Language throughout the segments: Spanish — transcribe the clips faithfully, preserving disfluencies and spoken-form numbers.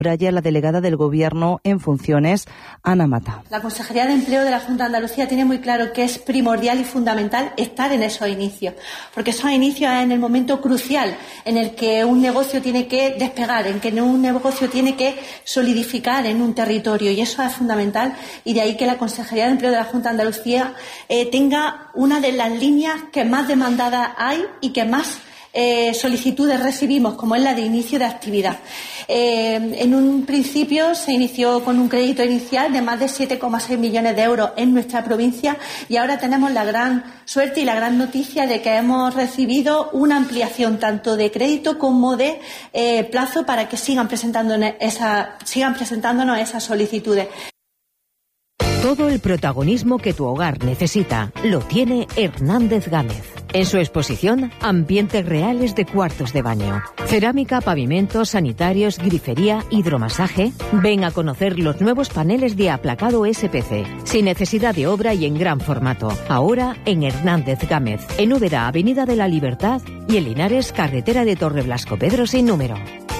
subraya la delegada del Gobierno en funciones, Ana Mata. La Consejería de Empleo de la Junta de Andalucía tiene muy claro que es primordial y fundamental estar en esos inicios, porque esos inicios es en el momento crucial en el que un negocio tiene que despegar, en que un negocio tiene que solidificar en un territorio, y eso es fundamental, y de ahí que la Consejería de Empleo de la Junta de Andalucía eh, tenga una de las líneas que más demandadas hay y que más Eh, solicitudes recibimos, como es la de inicio de actividad. Eh, en un principio se inició con un crédito inicial de más de siete coma seis millones de euros en nuestra provincia, y ahora tenemos la gran suerte y la gran noticia de que hemos recibido una ampliación tanto de crédito como de eh, plazo para que sigan presentándonos, esa, sigan presentándonos esas solicitudes. Todo el protagonismo que tu hogar necesita lo tiene Hernández Gámez. En su exposición, ambientes reales de cuartos de baño. Cerámica, pavimentos, sanitarios, grifería, hidromasaje. Ven a conocer los nuevos paneles de aplacado S P C. Sin necesidad de obra y en gran formato. Ahora en Hernández Gámez. En Úbeda, Avenida de la Libertad, y en Linares, carretera de Torreblasco Pedro sin número.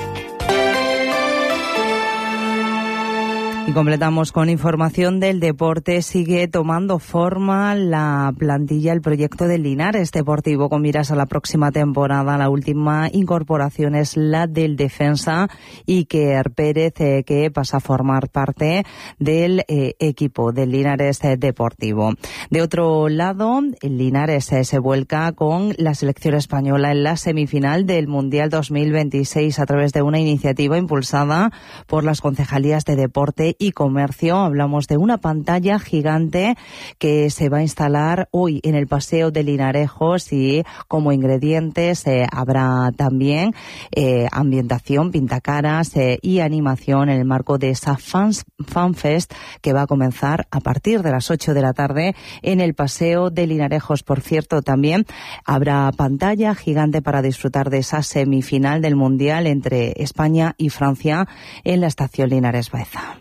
Y completamos con información del deporte. Sigue tomando forma la plantilla, el proyecto del Linares Deportivo con miras a la próxima temporada. La última incorporación es la del defensa Iker Pérez, eh, que pasa a formar parte del eh, equipo del Linares Deportivo. De otro lado, el Linares eh, se vuelca con la selección española en la semifinal del Mundial dos mil veintiséis a través de una iniciativa impulsada por las concejalías de deporte y comercio. Hablamos de una pantalla gigante que se va a instalar hoy en el Paseo de Linarejos, y como ingredientes eh, habrá también eh, ambientación, pintacaras eh, y animación en el marco de esa Fans, FanFest que va a comenzar a partir de las ocho de la tarde en el Paseo de Linarejos. Por cierto, también habrá pantalla gigante para disfrutar de esa semifinal del Mundial entre España y Francia en la estación Linares Baeza.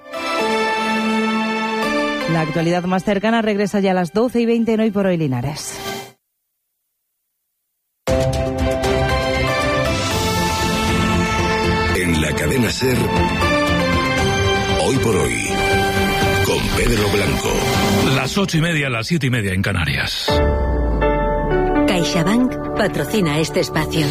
La actualidad más cercana regresa ya a las doce y veinte en Hoy por Hoy Linares. En la cadena SER, Hoy por Hoy, con Pedro Blanco. Las ocho y media, las siete y media en Canarias. CaixaBank patrocina este espacio.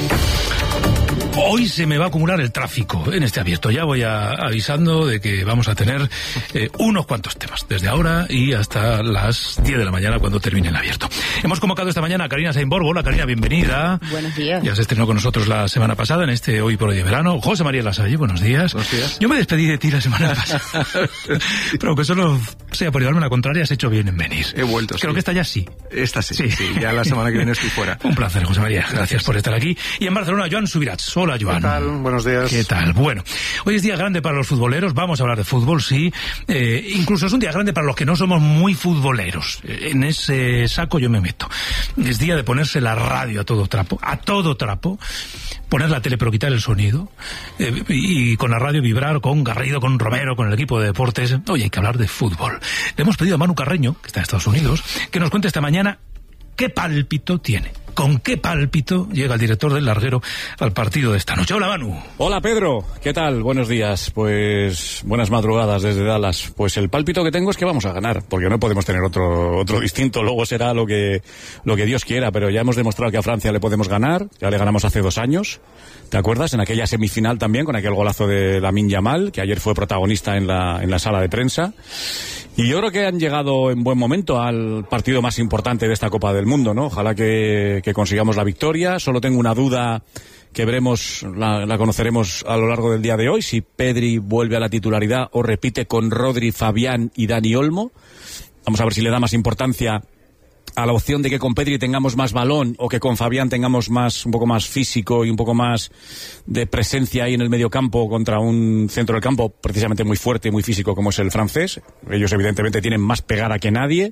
Hoy se me va a acumular el tráfico en este abierto. Ya voy a, avisando de que vamos a tener eh, unos cuantos temas, desde ahora y hasta las diez de la mañana cuando termine el abierto. Hemos convocado esta mañana a Karina Sainborg. Hola, Karina, bienvenida. Buenos días. Ya se estrenó con nosotros la semana pasada en este Hoy por Hoy de verano. José María Lasalle, buenos días. Buenos días. Yo me despedí de ti la semana pasada, pero que solo sea por llevarme la contraria, has hecho bien en venir. He vuelto, Creo sí. que esta ya sí. Esta sí, Sí. sí, ya la semana que viene estoy fuera. Un placer, José María. Gracias, Gracias por estar aquí. Y en Barcelona, Joan Subirats. Hola, Joan. ¿Qué tal? Buenos días. ¿Qué tal? Bueno, hoy es día grande para los futboleros. Vamos a hablar de fútbol, sí. Eh, incluso es un día grande para los que no somos muy futboleros. En ese saco yo me meto. Es día de ponerse la radio a todo trapo. A todo trapo. Poner la tele pero quitar el sonido. Eh, y con la radio vibrar con Garrido, con Romero, con el equipo de deportes. Oye, hay que hablar de fútbol. Le hemos pedido a Manu Carreño, que está en Estados Unidos, que nos cuente esta mañana qué pálpito tiene. ¿Con qué pálpito llega el director del Larguero al partido de esta noche? Hola, Manu. Hola, Pedro. ¿Qué tal? Buenos días. Pues buenas madrugadas desde Dallas. Pues el pálpito que tengo es que vamos a ganar, porque no podemos tener otro otro distinto. Luego será lo que lo que Dios quiera, pero ya hemos demostrado que a Francia le podemos ganar. Ya le ganamos hace dos años. ¿Te acuerdas? En aquella semifinal también, con aquel golazo de Lamine Yamal, que ayer fue protagonista en la en la sala de prensa. Y yo creo que han llegado en buen momento al partido más importante de esta Copa del Mundo, ¿no? Ojalá que, que consigamos la victoria. Solo tengo una duda que veremos, la, la conoceremos a lo largo del día de hoy, si Pedri vuelve a la titularidad o repite con Rodri, Fabián y Dani Olmo. Vamos a ver si le da más importancia a la opción de que con Pedri tengamos más balón o que con Fabián tengamos más, un poco más físico y un poco más de presencia ahí en el medio campo contra un centro del campo precisamente muy fuerte y muy físico como es el francés. Ellos evidentemente tienen más pegada que nadie,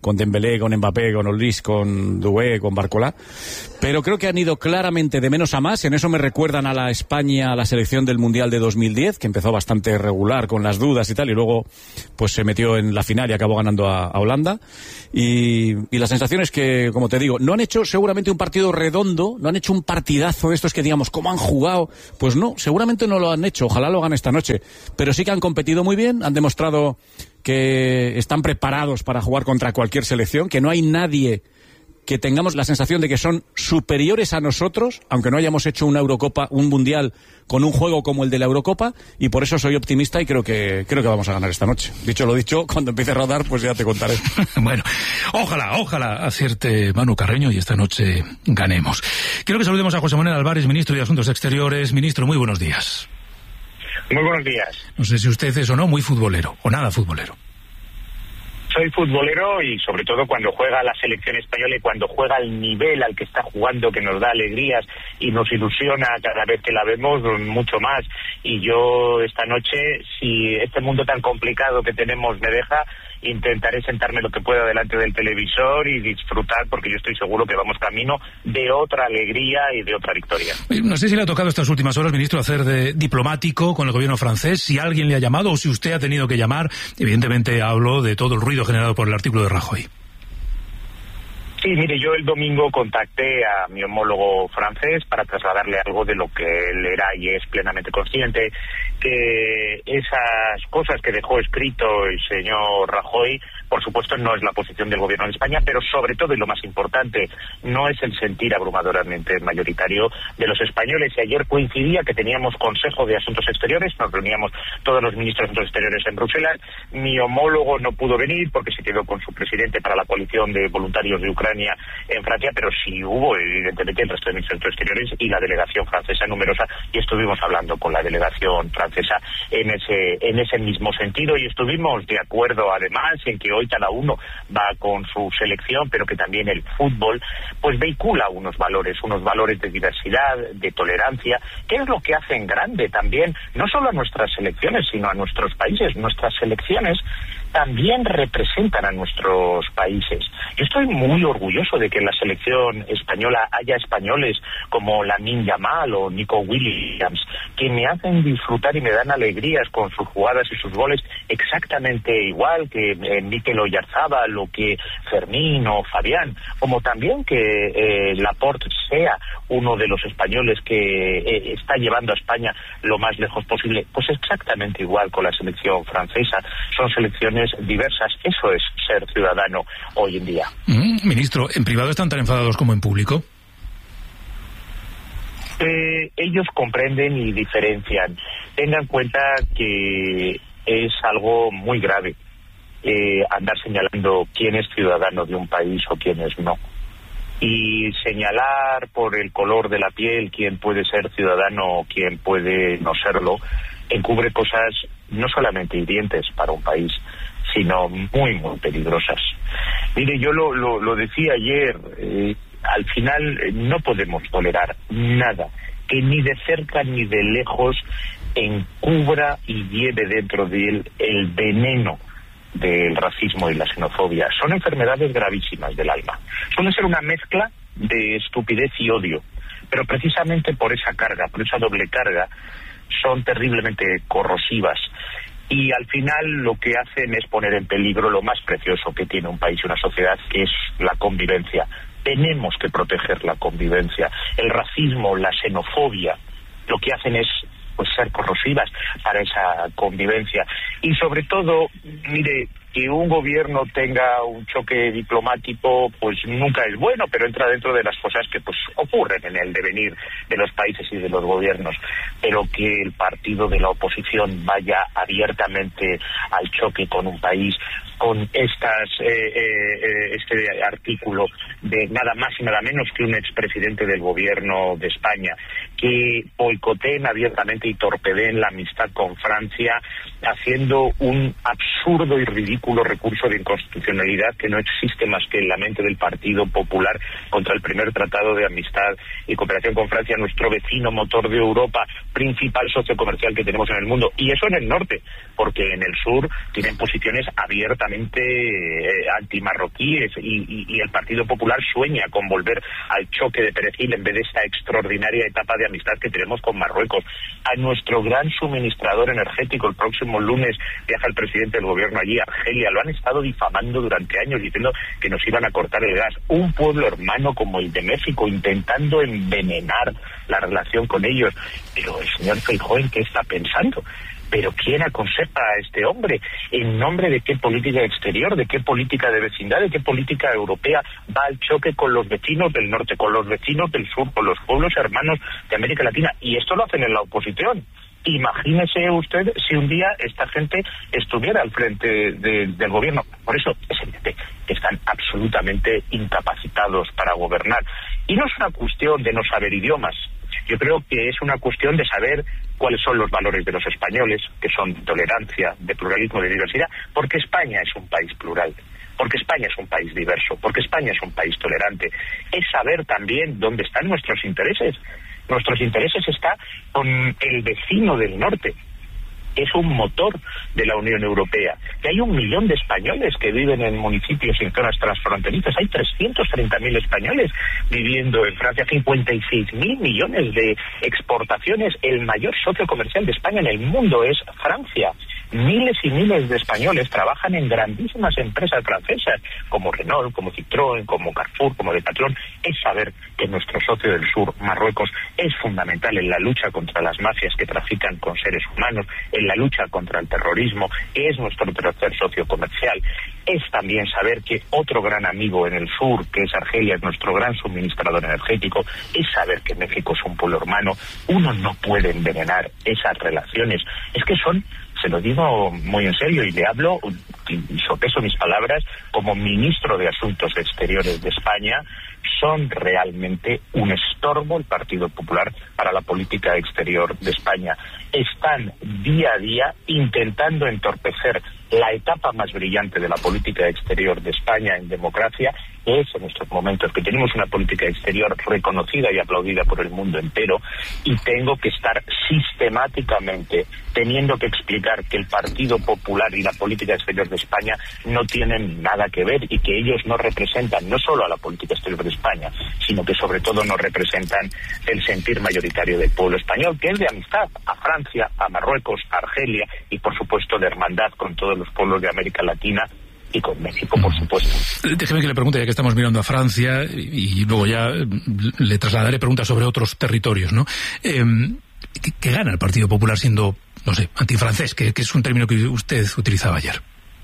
con Dembélé, con Mbappé, con Olís, con Doué, con Barcola, pero creo que han ido claramente de menos a más. En eso me recuerdan a la España, a la selección del Mundial de dos mil diez, que empezó bastante regular con las dudas y tal, y luego pues se metió en la final y acabó ganando a, a Holanda. Y, y la sensación es que, como te digo, no han hecho seguramente un partido redondo, no han hecho un partidazo de estos que digamos, ¿cómo han jugado? Pues no, seguramente no lo han hecho, ojalá lo hagan esta noche, pero sí que han competido muy bien, han demostrado que están preparados para jugar contra cualquier selección, que no hay nadie que tengamos la sensación de que son superiores a nosotros, aunque no hayamos hecho una Eurocopa, un Mundial con un juego como el de la Eurocopa, y por eso soy optimista y creo que creo que vamos a ganar esta noche. Dicho lo dicho, cuando empiece a rodar, pues ya te contaré. Bueno, ojalá, ojalá acierte Manu Carreño y esta noche ganemos. Quiero que saludemos a José Manuel Álvarez, ministro de Asuntos Exteriores. Ministro, muy buenos días. Muy buenos días. No sé si usted es o no muy futbolero, o nada futbolero. Soy futbolero y sobre todo cuando juega la selección española y cuando juega al nivel al que está jugando, que nos da alegrías y nos ilusiona cada vez que la vemos mucho más. Y yo esta noche, si este mundo tan complicado que tenemos me deja, intentaré sentarme lo que pueda delante del televisor y disfrutar, porque yo estoy seguro que vamos camino de otra alegría y de otra victoria. No sé si le ha tocado estas últimas horas, ministro, hacer de diplomático con el gobierno francés, si alguien le ha llamado o si usted ha tenido que llamar. Evidentemente hablo de todo el ruido generado por el artículo de Rajoy. Sí, mire, yo el domingo contacté a mi homólogo francés para trasladarle algo de lo que él era y es plenamente consciente, que esas cosas que dejó escrito el señor Rajoy, por supuesto, no es la posición del gobierno de España, pero sobre todo, y lo más importante, no es el sentir abrumadoramente mayoritario de los españoles. Y ayer coincidía que teníamos Consejo de Asuntos Exteriores, nos reuníamos todos los ministros de Asuntos Exteriores en Bruselas. Mi homólogo no pudo venir porque se quedó con su presidente para la coalición de voluntarios de Ucrania en Francia, pero sí hubo, evidentemente, el resto de ministros de Asuntos Exteriores y la delegación francesa numerosa, y estuvimos hablando con la delegación francesa en ese, en ese mismo sentido, y estuvimos de acuerdo, además, en que hoy cada uno va con su selección, pero que también el fútbol pues vehicula unos valores, unos valores de diversidad, de tolerancia, que es lo que hacen grande también, no solo a nuestras selecciones, sino a nuestros países. Nuestras selecciones también representan a nuestros países. Yo estoy muy orgulloso de que en la selección española haya españoles como Lamine Yamal o Nico Williams, que me hacen disfrutar y me dan alegrías con sus jugadas y sus goles exactamente igual que eh, Mikel Oyarzabal o que Fermín o Fabián, como también que eh, Laporte sea uno de los españoles que eh, está llevando a España lo más lejos posible. Pues exactamente igual con la selección francesa. Son selecciones diversas. Eso es ser ciudadano hoy en día. Mm, ministro, ¿en privado están tan enfadados como en público? Eh, ellos comprenden y diferencian. Tengan en cuenta que es algo muy grave eh, andar señalando quién es ciudadano de un país o quién es no. Y señalar por el color de la piel quién puede ser ciudadano o quién puede no serlo, encubre cosas no solamente hirientes para un país, sino muy, muy peligrosas. Mire, yo lo, lo, lo decía ayer, eh, al final eh, no podemos tolerar nada que ni de cerca ni de lejos encubra y lleve dentro de él el veneno del racismo y la xenofobia. Son enfermedades gravísimas del alma. Suele ser una mezcla de estupidez y odio, pero precisamente por esa carga, por esa doble carga, son terriblemente corrosivas. Y al final lo que hacen es poner en peligro lo más precioso que tiene un país y una sociedad, que es la convivencia. Tenemos que proteger la convivencia. El racismo, la xenofobia, lo que hacen es pues ser corrosivas para esa convivencia. Y sobre todo, mire, que un gobierno tenga un choque diplomático pues nunca es bueno, pero entra dentro de las cosas que pues ocurren en el devenir de los países y de los gobiernos. Pero que el partido de la oposición vaya abiertamente al choque con un país con estas eh, eh, este artículo de nada más y nada menos que un expresidente del gobierno de España, que boicoteen abiertamente y torpedeen la amistad con Francia, haciendo un absurdo y ridículo recurso de inconstitucionalidad que no existe más que en la mente del Partido Popular contra el primer tratado de amistad y cooperación con Francia, nuestro vecino motor de Europa, principal socio comercial que tenemos en el mundo. Y eso en el norte, porque en el sur tienen posiciones abiertamente absolutamente eh, antimarroquíes y, y, y el Partido Popular sueña con volver al choque de Perejil en vez de esa extraordinaria etapa de amistad que tenemos con Marruecos. A nuestro gran suministrador energético, el próximo lunes viaja el presidente del gobierno allí, Argelia, lo han estado difamando durante años diciendo que nos iban a cortar el gas. Un pueblo hermano como el de México intentando envenenar la relación con ellos. Pero el señor Feijóo, ¿en qué está pensando? ¿Pero quién aconseja a este hombre? ¿En nombre de qué política exterior, de qué política de vecindad, de qué política europea va al choque con los vecinos del norte, con los vecinos del sur, con los pueblos hermanos de América Latina? Y esto lo hacen en la oposición. Imagínese usted si un día esta gente estuviera al frente de, del gobierno. Por eso es evidente que están absolutamente incapacitados para gobernar. Y no es una cuestión de no saber idiomas. Yo creo que es una cuestión de saber cuáles son los valores de los españoles, que son de tolerancia, de pluralismo, de diversidad, porque España es un país plural, porque España es un país diverso, porque España es un país tolerante. Es saber también dónde están nuestros intereses. Nuestros intereses están con el vecino del norte, que es un motor de la Unión Europea, que hay un millón de españoles que viven en municipios y en zonas transfronterizas, hay trescientos treinta mil españoles viviendo en Francia, cincuenta y seis mil millones de exportaciones, el mayor socio comercial de España en el mundo es Francia. Miles y miles de españoles trabajan en grandísimas empresas francesas, como Renault, como Citroën, como Carrefour, como Decathlon. Es saber que nuestro socio del sur, Marruecos, es fundamental en la lucha contra las mafias que trafican con seres humanos, en la lucha contra el terrorismo, es nuestro tercer socio comercial. Es también saber que otro gran amigo en el sur, que es Argelia, es nuestro gran suministrador energético. Es saber que México es un pueblo hermano. Uno no puede envenenar esas relaciones. Es que son... Se lo digo muy en serio y le hablo, y sopeso mis palabras, como ministro de Asuntos Exteriores de España, son realmente un estorbo el Partido Popular para la política exterior de España. Están día a día intentando entorpecer la etapa más brillante de la política exterior de España en democracia, que es en estos momentos que tenemos una política exterior reconocida y aplaudida por el mundo entero, y tengo que estar sistemáticamente teniendo que explicar que el Partido Popular y la política exterior de España no tienen nada que ver y que ellos no representan no solo a la política exterior de España, sino que sobre todo no representan el sentir mayoritario del pueblo español, que es de amistad a Francia, a Marruecos, a Argelia y por supuesto de hermandad con todos los pueblos de América Latina y con México, por supuesto. Déjeme que le pregunte, ya que estamos mirando a Francia, y luego ya le trasladaré preguntas sobre otros territorios, ¿no? Eh, ¿qué, ¿Qué gana el Partido Popular siendo, no sé, antifrancés, que, que es un término que usted utilizaba ayer?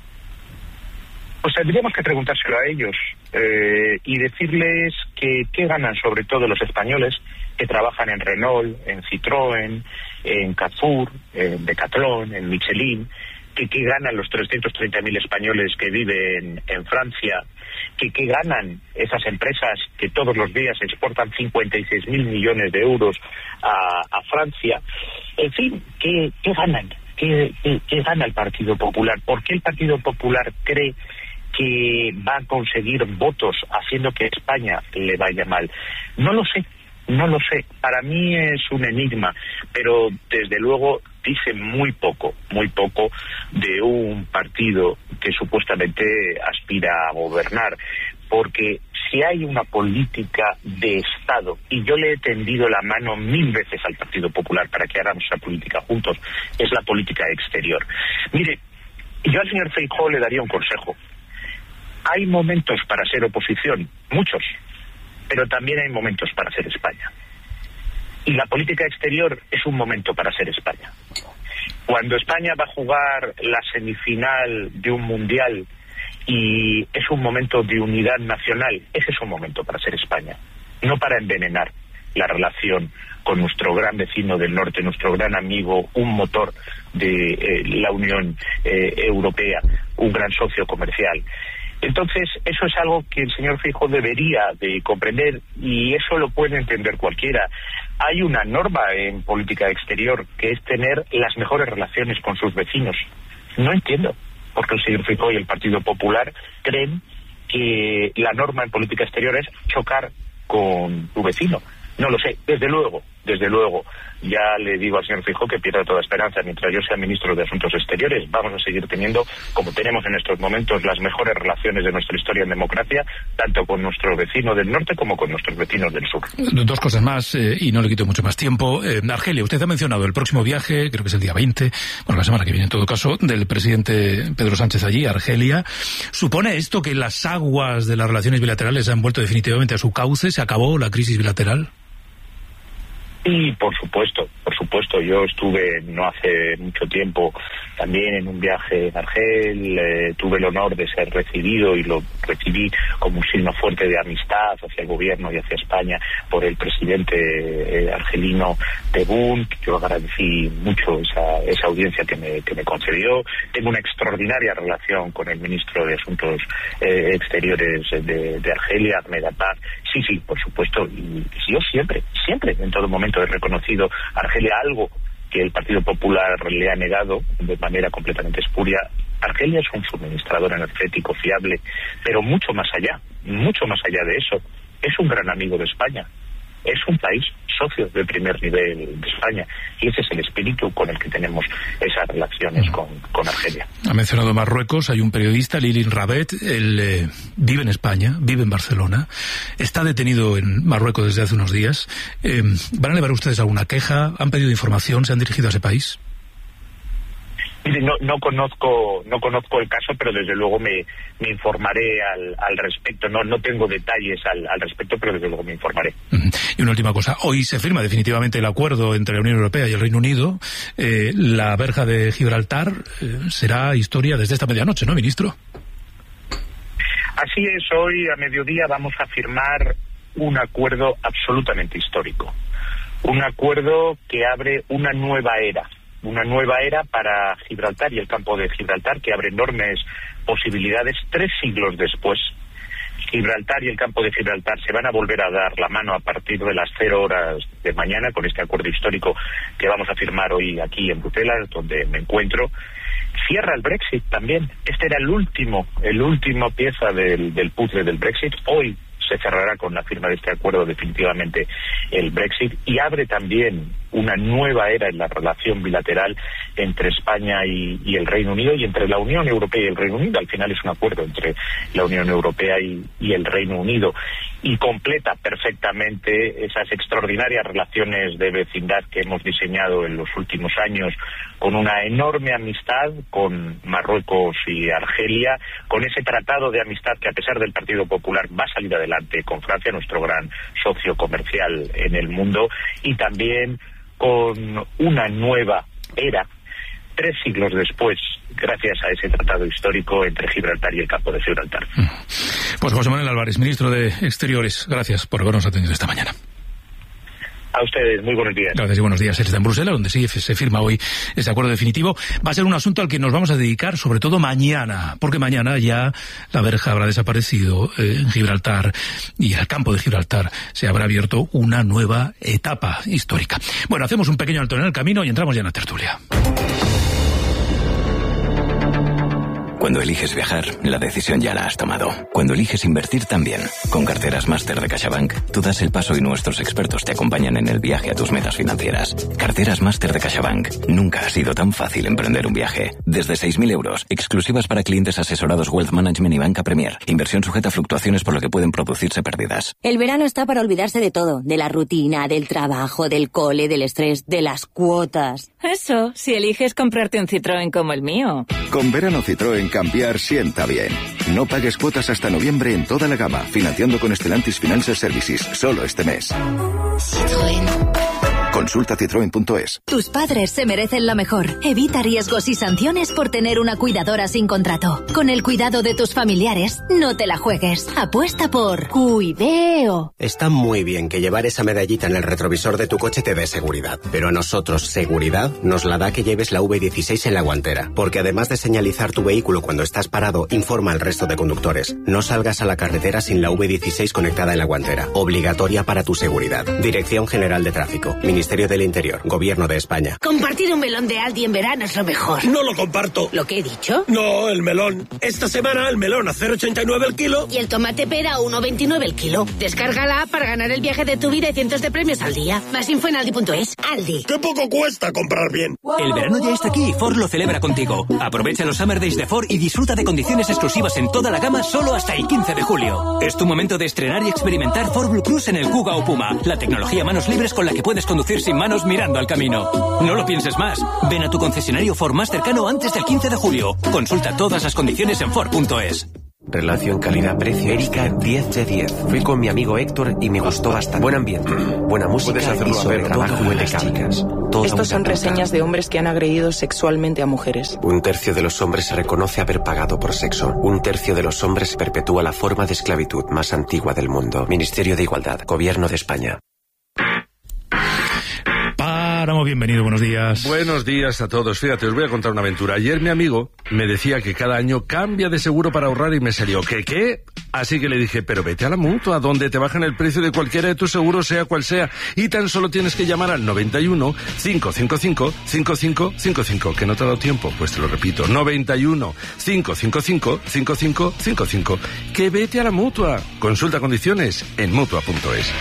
Pues tendríamos que preguntárselo a ellos eh, y decirles que qué ganan sobre todo los españoles que trabajan en Renault, en Citroën, en Carrefour, en Decathlon, en Michelin, que qué ganan los trescientos treinta mil españoles que viven en Francia, que qué ganan esas empresas que todos los días exportan cincuenta y seis mil millones de euros a, a Francia. En fin, ¿qué, qué ganan? ¿Qué, qué, ¿Qué gana el Partido Popular? ¿Por qué el Partido Popular cree que va a conseguir votos haciendo que España le vaya mal? No lo sé. No lo sé, para mí es un enigma, pero desde luego dice muy poco, muy poco de un partido que supuestamente aspira a gobernar, porque si hay una política de Estado, y yo le he tendido la mano mil veces al Partido Popular para que hagamos esa política juntos, es la política exterior. Mire, yo al señor Feijóo le daría un consejo. Hay momentos para ser oposición, muchos, pero también hay momentos para ser España. Y la política exterior es un momento para ser España. Cuando España va a jugar la semifinal de un mundial y es un momento de unidad nacional, ese es un momento para ser España, no para envenenar la relación con nuestro gran vecino del norte, nuestro gran amigo, un motor de eh, la Unión eh, Europea, un gran socio comercial. Entonces, eso es algo que el señor Feijóo debería de comprender, y eso lo puede entender cualquiera. Hay una norma en política exterior que es tener las mejores relaciones con sus vecinos. No entiendo por qué el señor Feijóo y el Partido Popular creen que la norma en política exterior es chocar con tu vecino. No lo sé. Desde luego, desde luego, ya le digo al señor Feijóo que pierda toda esperanza. Mientras yo sea ministro de Asuntos Exteriores, vamos a seguir teniendo, como tenemos en estos momentos, las mejores relaciones de nuestra historia en democracia, tanto con nuestro vecino del norte como con nuestros vecinos del sur. Dos cosas más, eh, y no le quito mucho más tiempo. Eh, Argelia, usted ha mencionado el próximo viaje, creo que es el día veinte, bueno, la semana que viene en todo caso, del presidente Pedro Sánchez allí, a Argelia. ¿Supone esto que las aguas de las relaciones bilaterales han vuelto definitivamente a su cauce? ¿Se acabó la crisis bilateral? Y por supuesto, por supuesto, yo estuve no hace mucho tiempo también en un viaje en Argel, eh, tuve el honor de ser recibido y lo recibí como un signo fuerte de amistad hacia el gobierno y hacia España por el presidente eh, argelino Tebboune. Yo agradecí mucho esa, esa audiencia que me, que me concedió. Tengo una extraordinaria relación con el ministro de Asuntos eh, Exteriores de, de Argelia, Ahmed Abad. Sí, sí, por supuesto, y yo siempre, siempre, en todo momento he reconocido a Argelia algo que el Partido Popular le ha negado de manera completamente espuria. Argelia es un suministrador energético fiable, pero mucho más allá, mucho más allá de eso, es un gran amigo de España. Es un país socio de primer nivel de España y ese es el espíritu con el que tenemos esas relaciones con, con Argelia. Ha mencionado Marruecos, hay un periodista, Lilin Rabet, él eh, vive en España, vive en Barcelona, está detenido en Marruecos desde hace unos días. Eh, ¿Van a elevar ustedes alguna queja? ¿Han pedido información? ¿Se han dirigido a ese país? No, no conozco no conozco el caso, pero desde luego me, me informaré al, al respecto. No no tengo detalles al, al respecto, pero desde luego me informaré. Y una última cosa. Hoy se firma definitivamente el acuerdo entre la Unión Europea y el Reino Unido. Eh, la verja de Gibraltar eh, será historia desde esta medianoche, ¿no, ministro? Así es. Hoy a mediodía vamos a firmar un acuerdo absolutamente histórico. Un acuerdo que abre una nueva era. Una nueva era para Gibraltar y el campo de Gibraltar, que abre enormes posibilidades. Tres siglos después, Gibraltar y el campo de Gibraltar se van a volver a dar la mano a partir de las cero horas de mañana con este acuerdo histórico que vamos a firmar hoy aquí en Bruselas, donde me encuentro. Cierra el Brexit también. Este era el último, el último pieza del, del puzzle del Brexit. Hoy se cerrará con la firma de este acuerdo definitivamente el Brexit y abre también una nueva era en la relación bilateral entre España y, y el Reino Unido y entre la Unión Europea y el Reino Unido. Al final es un acuerdo entre la Unión Europea y, y el Reino Unido y completa perfectamente esas extraordinarias relaciones de vecindad que hemos diseñado en los últimos años con una enorme amistad con Marruecos y Argelia, con ese tratado de amistad que a pesar del Partido Popular va a salir adelante con Francia, nuestro gran socio comercial en el mundo, y también con una nueva era, tres siglos después, gracias a ese tratado histórico entre Gibraltar y el campo de Gibraltar. Pues José Manuel Álvarez, ministro de Exteriores, gracias por habernos atendido esta mañana. A ustedes, muy buenos días. Gracias y buenos días. Él está en Bruselas, donde sí se firma hoy ese acuerdo definitivo. Va a ser un asunto al que nos vamos a dedicar, sobre todo mañana, porque mañana ya la verja habrá desaparecido eh, en Gibraltar y en el campo de Gibraltar se habrá abierto una nueva etapa histórica. Bueno, hacemos un pequeño alto en el camino y entramos ya en la tertulia. Cuando eliges viajar, la decisión ya la has tomado. Cuando eliges invertir también. Con Carteras Máster de CaixaBank, tú das el paso y nuestros expertos te acompañan en el viaje a tus metas financieras. Carteras Máster de CaixaBank. Nunca ha sido tan fácil emprender un viaje. Desde seis mil euros, exclusivas para clientes asesorados Wealth Management y Banca Premier. Inversión sujeta a fluctuaciones por lo que pueden producirse pérdidas. El verano está para olvidarse de todo. De la rutina, del trabajo, del cole, del estrés, de las cuotas. Eso, si eliges comprarte un Citroën como el mío. Con verano Citroën cambiar sienta bien. No pagues cuotas hasta noviembre en toda la gama, financiando con Stellantis Financial Services, solo este mes. Citroën. Consulta citroen punto es. Tus padres se merecen lo mejor. Evita riesgos y sanciones por tener una cuidadora sin contrato. Con el cuidado de tus familiares, no te la juegues. Apuesta por Cuideo. Está muy bien que llevar esa medallita en el retrovisor de tu coche te dé seguridad. Pero a nosotros, seguridad nos la da que lleves la V dieciséis en la guantera. Porque además de señalizar tu vehículo cuando estás parado, informa al resto de conductores. No salgas a la carretera sin la V dieciséis conectada en la guantera. Obligatoria para tu seguridad. Dirección General de Tráfico. Ministerio Ministerio del Interior, Gobierno de España. Compartir un melón de Aldi en verano es lo mejor. No lo comparto. ¿Lo que he dicho? No, el melón. Esta semana el melón a cero coma ochenta y nueve el kilo. Y el tomate pera a uno coma veintinueve el kilo. Descárgala para ganar el viaje de tu vida y cientos de premios al día. Más info en aldi punto es. Aldi. ¡Qué poco cuesta comprar bien! El verano ya está aquí y Ford lo celebra contigo. Aprovecha los Summer Days de Ford y disfruta de condiciones exclusivas en toda la gama solo hasta el quince de julio. Es tu momento de estrenar y experimentar Ford Blue Cruise en el Kuga o Puma, la tecnología manos libres con la que puedes conducir sin manos mirando al camino. No lo pienses más. Ven a tu concesionario Ford más cercano antes del quince de julio. Consulta todas las condiciones en Ford punto es. Relación calidad-precio. Erika, diez de diez. Fui con mi amigo Héctor y me gustó bastante. Buen ambiente, buena música y sobre trabajo de las chicas. Estos son reseñas de hombres que han agredido sexualmente a mujeres. Un tercio de los hombres se reconoce haber pagado por sexo. Un tercio de los hombres perpetúa la forma de esclavitud más antigua del mundo. Ministerio de Igualdad, Gobierno de España. Páramo, bienvenido, buenos días. Buenos días a todos. Fíjate, os voy a contar una aventura. Ayer mi amigo me decía que cada año cambia de seguro para ahorrar y me salió, ¿qué, qué? Así que le dije, pero vete a la Mutua, donde te bajan el precio de cualquiera de tus seguros, sea cual sea, y tan solo tienes que llamar al noventa y uno, cinco cinco cinco, cinco cinco cinco cinco, que no te ha dado tiempo, pues te lo repito, noventa y uno, cinco cinco cinco, cinco cinco cinco cinco, que vete a la Mutua. Consulta condiciones en mutua punto es.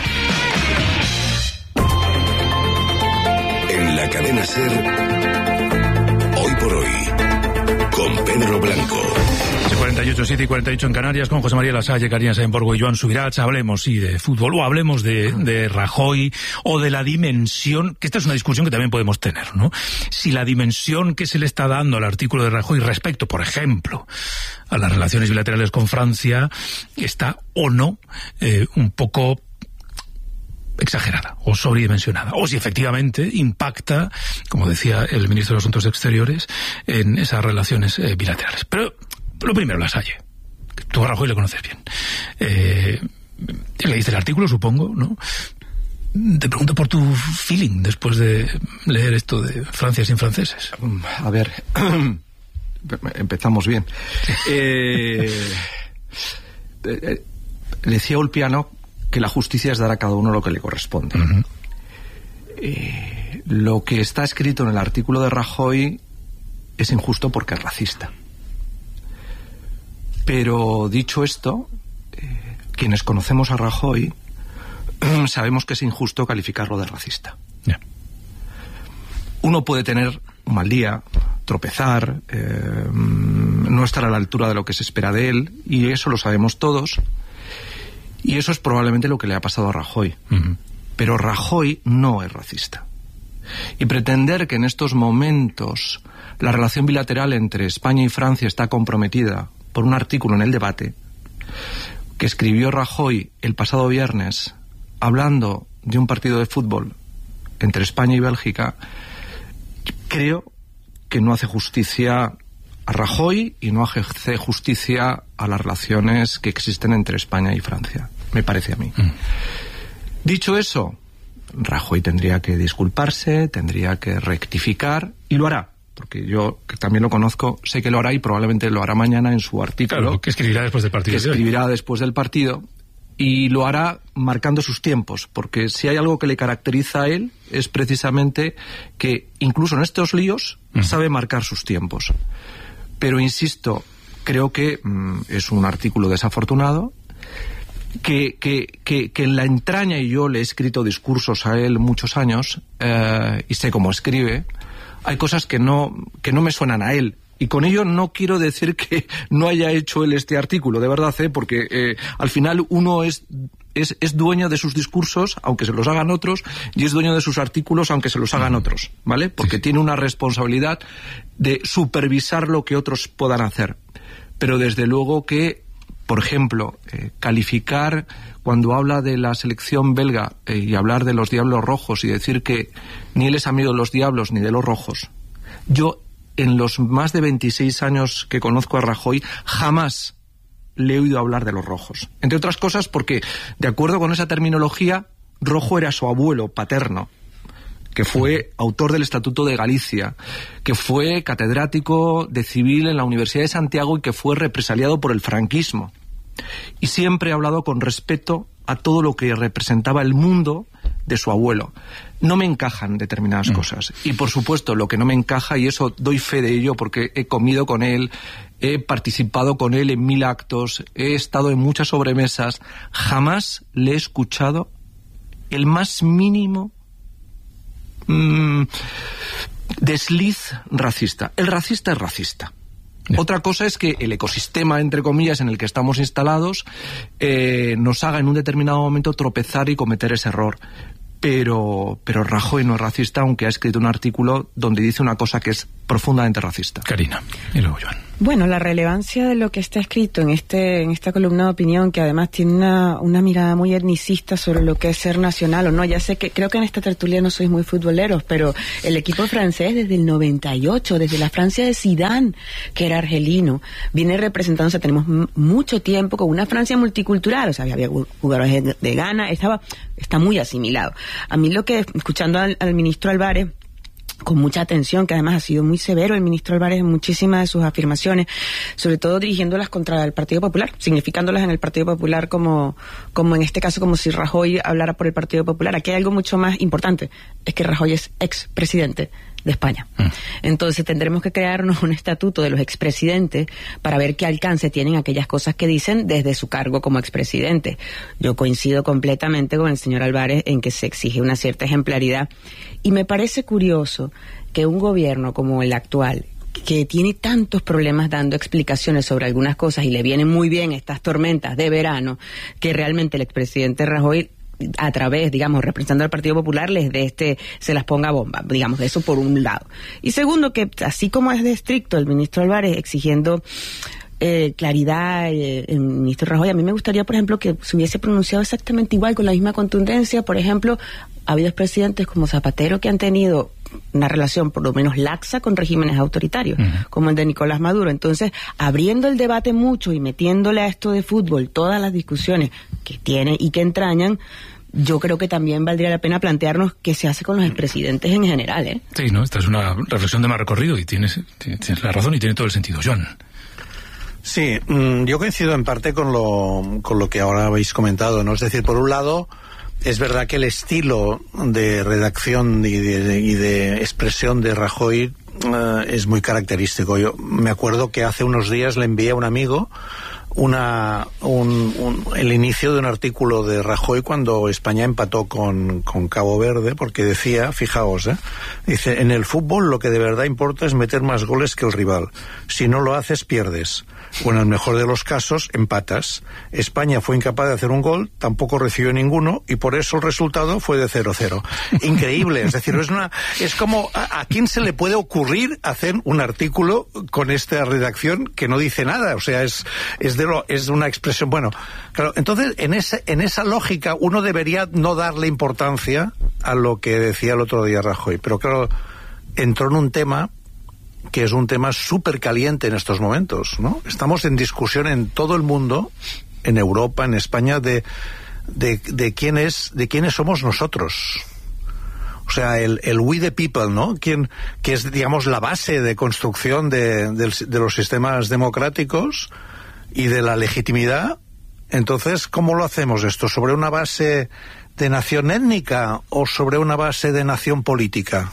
En la cadena SER, hoy por hoy, con Pedro Blanco. cuarenta y ocho, siete y cuarenta y ocho en Canarias, con José María Lasalle, Karina Sainborgo y Joan Subirats. Hablemos, sí, de fútbol, o hablemos de, de Rajoy, o de la dimensión, que esta es una discusión que también podemos tener, ¿no? Si la dimensión que se le está dando al artículo de Rajoy respecto, por ejemplo, a las relaciones bilaterales con Francia, está o no eh, un poco exagerada o sobredimensionada, o si efectivamente impacta, como decía el ministro de los Asuntos Exteriores, en esas relaciones eh, bilaterales. Pero lo primero, Lasalle, que tú a Rajoy le conoces bien. Eh, leíste el artículo, supongo, ¿no? Te pregunto por tu feeling después de leer esto de Francia sin franceses. A ver, empezamos bien. Eh, eh, decía Ulpiano que la justicia es dar a cada uno lo que le corresponde. Uh-huh. Eh, lo que está escrito en el artículo de Rajoy es injusto porque es racista. Pero dicho esto, eh, quienes conocemos a Rajoy sabemos que es injusto calificarlo de racista. Yeah. Uno puede tener un mal día, tropezar, eh, no estar a la altura de lo que se espera de él, y eso lo sabemos todos. Y eso es probablemente lo que le ha pasado a Rajoy. Uh-huh. Pero Rajoy no es racista. Y pretender que en estos momentos la relación bilateral entre España y Francia está comprometida por un artículo en El Debate que escribió Rajoy el pasado viernes hablando de un partido de fútbol entre España y Bélgica, creo que no hace justicia a Rajoy y no hace justicia a las relaciones que existen entre España y Francia, me parece a mí. Mm. Dicho eso, Rajoy tendría que disculparse, tendría que rectificar, y lo hará, porque yo, que también lo conozco, sé que lo hará y probablemente lo hará mañana en su artículo. Claro, que escribirá después del partido. Que escribirá después del partido, y lo hará marcando sus tiempos, porque si hay algo que le caracteriza a él es precisamente que incluso en estos líos mm. sabe marcar sus tiempos. Pero insisto, creo que mmm, es un artículo desafortunado, que, que, que, que en la entraña, y yo le he escrito discursos a él muchos años, eh, y sé cómo escribe, hay cosas que no, que no me suenan a él. Y con ello no quiero decir que no haya hecho él este artículo, de verdad, ¿eh? Porque eh, al final uno es... Es, es dueño de sus discursos, aunque se los hagan otros, y es dueño de sus artículos, aunque se los hagan otros, ¿vale? Porque sí. Tiene una responsabilidad de supervisar lo que otros puedan hacer. Pero desde luego que, por ejemplo, eh, calificar cuando habla de la selección belga eh, y hablar de los Diablos Rojos y decir que ni él es amigo de los Diablos ni de los Rojos, yo en los más de veintiséis años que conozco a Rajoy jamás le he oído hablar de los rojos. Entre otras cosas porque, de acuerdo con esa terminología, rojo era su abuelo paterno, que fue autor del Estatuto de Galicia, que fue catedrático de civil en la Universidad de Santiago y que fue represaliado por el franquismo. Y siempre he hablado con respeto a todo lo que representaba el mundo de su abuelo. No me encajan determinadas mm. cosas. Y por supuesto, lo que no me encaja, y eso doy fe de ello porque he comido con él, he participado con él en mil actos, he estado en muchas sobremesas, jamás le he escuchado el más mínimo mmm, desliz racista. El racista es racista. Yeah. Otra cosa es que el ecosistema, entre comillas, en el que estamos instalados eh, nos haga en un determinado momento tropezar y cometer ese error. Pero, pero Rajoy no es racista, aunque ha escrito un artículo donde dice una cosa que es profundamente racista. Karina, y luego Joan. Bueno, la relevancia de lo que está escrito en este en esta columna de opinión, que además tiene una, una mirada muy etnicista sobre lo que es ser nacional o no. Ya sé que creo que en esta tertulia no sois muy futboleros, pero el equipo francés desde el noventa y ocho, desde la Francia de Zidane, que era argelino, viene representándose, tenemos m- mucho tiempo con una Francia multicultural, o sea, había jugadores de, de Ghana, estaba está muy asimilado. A mí lo que, escuchando al, al ministro Álvarez, con mucha atención, que además ha sido muy severo el ministro Álvarez en muchísimas de sus afirmaciones, sobre todo dirigiéndolas contra el Partido Popular, significándolas en el Partido Popular como, como en este caso, como si Rajoy hablara por el Partido Popular. Aquí hay algo mucho más importante, es que Rajoy es expresidente de España. Mm. Entonces tendremos que crearnos un estatuto de los expresidentes para ver qué alcance tienen aquellas cosas que dicen desde su cargo como expresidente. Yo coincido completamente con el señor Álvarez en que se exige una cierta ejemplaridad, y me parece curioso que un gobierno como el actual, que tiene tantos problemas dando explicaciones sobre algunas cosas y le vienen muy bien estas tormentas de verano, que realmente el expresidente Rajoy, a través, digamos, representando al Partido Popular, les de este, se las ponga bomba, digamos, de eso por un lado. Y segundo, que así como es de estricto el ministro Álvarez exigiendo eh, claridad, eh, el ministro Rajoy, a mí me gustaría, por ejemplo, que se hubiese pronunciado exactamente igual, con la misma contundencia. Por ejemplo, ha habido presidentes como Zapatero que han tenido una relación por lo menos laxa con regímenes autoritarios, uh-huh. como el de Nicolás Maduro. Entonces, abriendo el debate mucho y metiéndole a esto de fútbol todas las discusiones que tiene y que entrañan, yo creo que también valdría la pena plantearnos qué se hace con los expresidentes en general, ¿eh? Sí, no, esta es una reflexión de más recorrido y tienes, tienes la razón y tiene todo el sentido. Joan. Sí, yo coincido en parte con lo, con lo que ahora habéis comentado, ¿no? Es decir, por un lado, es verdad que el estilo de redacción y de, y de expresión de Rajoy uh, es muy característico. Yo me acuerdo que hace unos días le envié a un amigo una un, un, el inicio de un artículo de Rajoy cuando España empató con, con Cabo Verde, porque decía, fijaos, ¿eh? dice, en el fútbol lo que de verdad importa es meter más goles que el rival. Si no lo haces, pierdes. O en el mejor de los casos, empatas. España fue incapaz de hacer un gol, tampoco recibió ninguno, y por eso el resultado fue de cero cero. Increíble, es decir, es una es como, ¿a, a quién se le puede ocurrir hacer un artículo con esta redacción que no dice nada? O sea, es es de lo, es una expresión, bueno, claro, entonces en ese, en esa lógica uno debería no darle importancia a lo que decía el otro día Rajoy, pero claro, entró en un tema que es un tema súper caliente en estos momentos, ¿no? Estamos en discusión en todo el mundo, en Europa, en España, de, de, de quién es, de quiénes somos nosotros. O sea, el, el we the people, ¿no? Quien, que es, digamos, la base de construcción de, de, de los sistemas democráticos y de la legitimidad. Entonces, ¿cómo lo hacemos esto? ¿Sobre una base de nación étnica o sobre una base de nación política?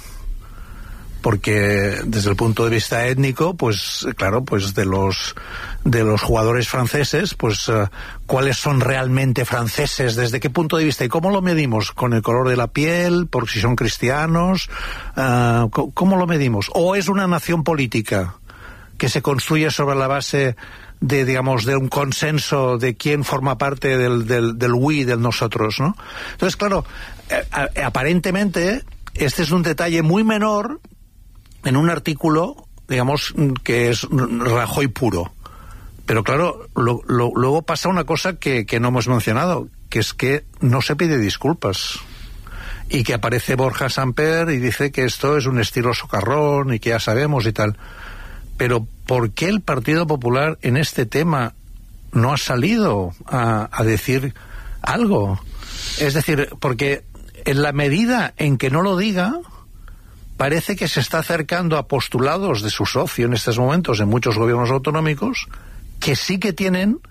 Porque desde el punto de vista étnico, pues claro, pues de los de los jugadores franceses, pues uh, cuáles son realmente franceses, desde qué punto de vista y cómo lo medimos, con el color de la piel, por si son cristianos, uh, ¿cómo lo medimos? ¿O es una nación política que se construye sobre la base de, digamos, de un consenso de quién forma parte del del, del we, del nosotros, ¿no? Entonces, claro, eh, aparentemente este es un detalle muy menor en un artículo, digamos, que es Rajoy puro. Pero claro, lo, lo, luego pasa una cosa que, que no hemos mencionado, que es que no se pide disculpas. Y que aparece Borja Samper y dice que esto es un estilo socarrón y que ya sabemos y tal. Pero ¿por qué el Partido Popular en este tema no ha salido a, a decir algo? Es decir, porque en la medida en que no lo diga, parece que se está acercando a postulados de su socio en estos momentos en muchos gobiernos autonómicos que sí que tienen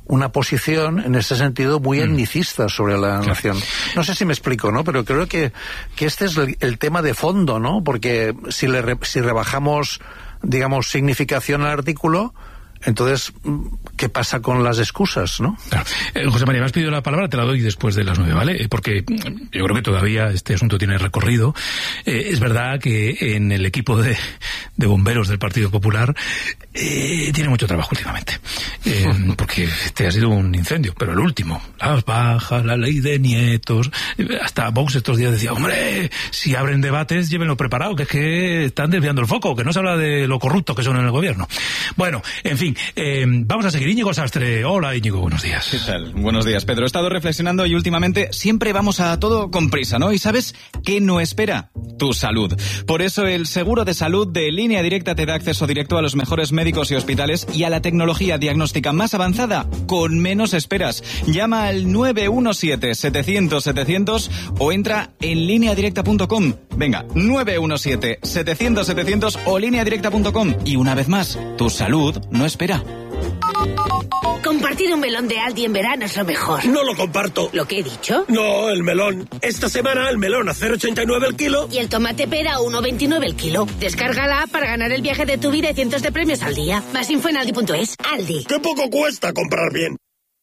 una posición en ese sentido muy etnicista sobre la claro. nación. No sé si me explico, ¿no? Pero creo que, que este es el, el tema de fondo, ¿no? Porque si le re, si rebajamos, digamos, significación al artículo, entonces, ¿qué pasa con las excusas, no? Claro. Eh, José María, me has pedido la palabra, te la doy después de las nueve, ¿vale? Porque yo creo que todavía este asunto tiene recorrido. Eh, es verdad que en el equipo de, de bomberos del Partido Popular eh, tiene mucho trabajo últimamente. Eh, porque este ha sido un incendio, pero el último, las bajas, la ley de nietos, hasta Vox estos días decía, hombre, si abren debates, llévenlo preparado, que es que están desviando el foco, que no se habla de lo corrupto que son en el gobierno. Bueno, en fin, Eh, vamos a seguir. Íñigo Sastre. Hola, Íñigo, buenos días. ¿Qué tal? Buenos días, Pedro. He estado reflexionando y últimamente siempre vamos a todo con prisa, ¿no? ¿Y sabes qué no espera? Tu salud. Por eso el seguro de salud de Línea Directa te da acceso directo a los mejores médicos y hospitales y a la tecnología diagnóstica más avanzada con menos esperas. Llama al nueve uno siete, setecientos, setecientos o entra en línea directa punto com. Venga, nueve uno siete, setecientos, setecientos o línea directa punto com. Y una vez más, tu salud no espera. Compartir un melón de Aldi en verano es lo mejor. No lo comparto. ¿Lo que he dicho? No, el melón. Esta semana el melón a cero coma ochenta y nueve el kilo. Y el tomate pera a uno coma veintinueve el kilo. Descarga la app para ganar el viaje de tu vida y cientos de premios al día. Más info en aldi punto es. Aldi. ¡Qué poco cuesta comprar bien!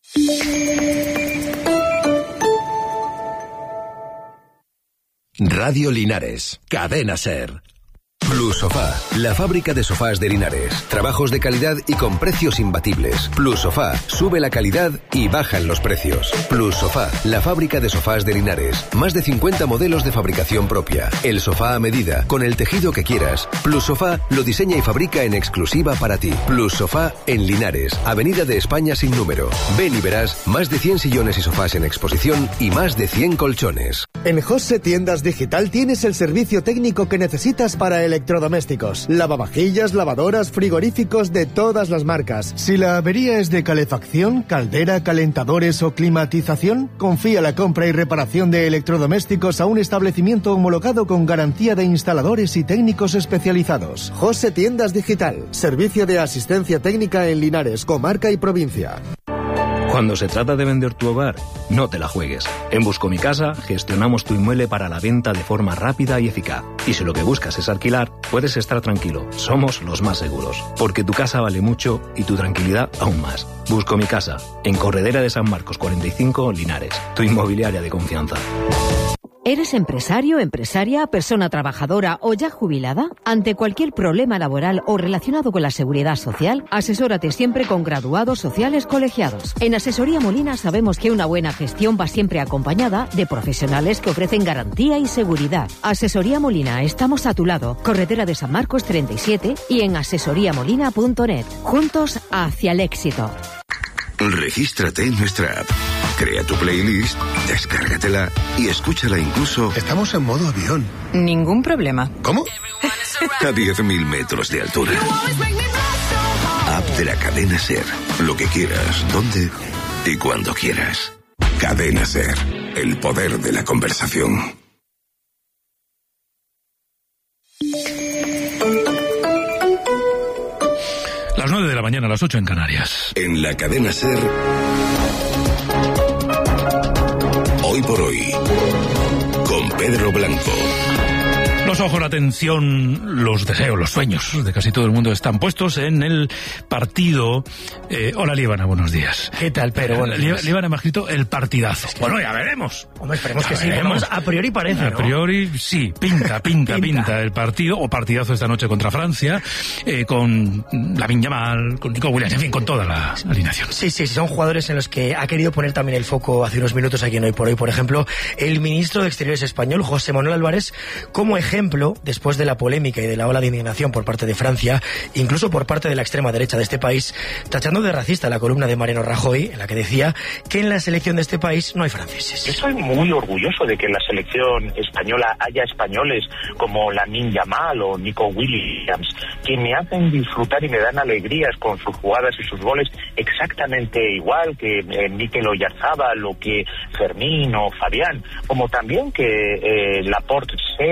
Radio Linares. Cadena SER. Plus Sofá, la fábrica de sofás de Linares. Trabajos de calidad y con precios imbatibles. Plus Sofá, sube la calidad y bajan los precios. Plus Sofá, la fábrica de sofás de Linares. Más de cincuenta modelos de fabricación propia. El sofá a medida, con el tejido que quieras. Plus Sofá lo diseña y fabrica en exclusiva para ti. Plus Sofá en Linares, Avenida de España sin número. Ven y verás más de cien sillones y sofás en exposición y más de cien colchones. En José Tiendas Digital tienes el servicio técnico que necesitas para electrodomésticos. Lavavajillas, lavadoras, frigoríficos de todas las marcas. Si la avería es de calefacción, caldera, calentadores o climatización, confía la compra y reparación de electrodomésticos a un establecimiento homologado con garantía de instaladores y técnicos especializados. José Tiendas Digital. Servicio de asistencia técnica en Linares, comarca y provincia. Cuando se trata de vender tu hogar, no te la juegues. En Busco Mi Casa gestionamos tu inmueble para la venta de forma rápida y eficaz. Y si lo que buscas es alquilar, puedes estar tranquilo. Somos los más seguros. Porque tu casa vale mucho y tu tranquilidad aún más. Busco Mi Casa, en Corredera de San Marcos cuarenta y cinco, Linares. Tu inmobiliaria de confianza. ¿Eres empresario, empresaria, persona trabajadora o ya jubilada? Ante cualquier problema laboral o relacionado con la seguridad social, asesórate siempre con graduados sociales colegiados. En Asesoría Molina sabemos que una buena gestión va siempre acompañada de profesionales que ofrecen garantía y seguridad. Asesoría Molina, estamos a tu lado. Corredera de San Marcos treinta y siete y en asesoría molina punto net. Juntos hacia el éxito. Regístrate en nuestra app. Crea tu playlist, descárgatela y escúchala incluso... Estamos en modo avión. Ningún problema. ¿Cómo? A diez mil metros de altura. App de la cadena SER. Lo que quieras, dónde y cuando quieras. Cadena SER. El poder de la conversación. Las nueve de la mañana, a las ocho en Canarias. En la cadena SER... Hoy por hoy, con Pedro Blanco. Los ojos, la atención, los deseos, los sueños de casi todo el mundo están puestos en el partido. Eh, hola, Líbana, buenos días. ¿Qué tal, Pedro? Buenos días. Líbana me ha escrito el partidazo. Es que bueno, ya veremos. Hombre, esperemos ya que veremos. sí. A priori parece, A ¿no? priori, sí. Pinta, pinta, pinta, pinta el partido. O partidazo esta noche contra Francia, eh, con Lamine Yamal, con Nico Williams, en fin, con toda la alineación. Sí, sí, sí, son jugadores en los que ha querido poner también el foco hace unos minutos aquí en Hoy por Hoy. Por ejemplo, el ministro de Exteriores español, José Manuel Álvarez, como ejemplo, después de la polémica y de la ola de indignación por parte de Francia, incluso por parte de la extrema derecha de este país, tachando de racista la columna de Mariano Rajoy, en la que decía que en la selección de este país no hay franceses. Yo soy muy orgulloso de que en la selección española haya españoles como Lamine Yamal o Nico Williams, que me hacen disfrutar y me dan alegrías con sus jugadas y sus goles exactamente igual que eh, Mikel Oyarzabal o que Fermín o Fabián, como también que eh, Laporte sea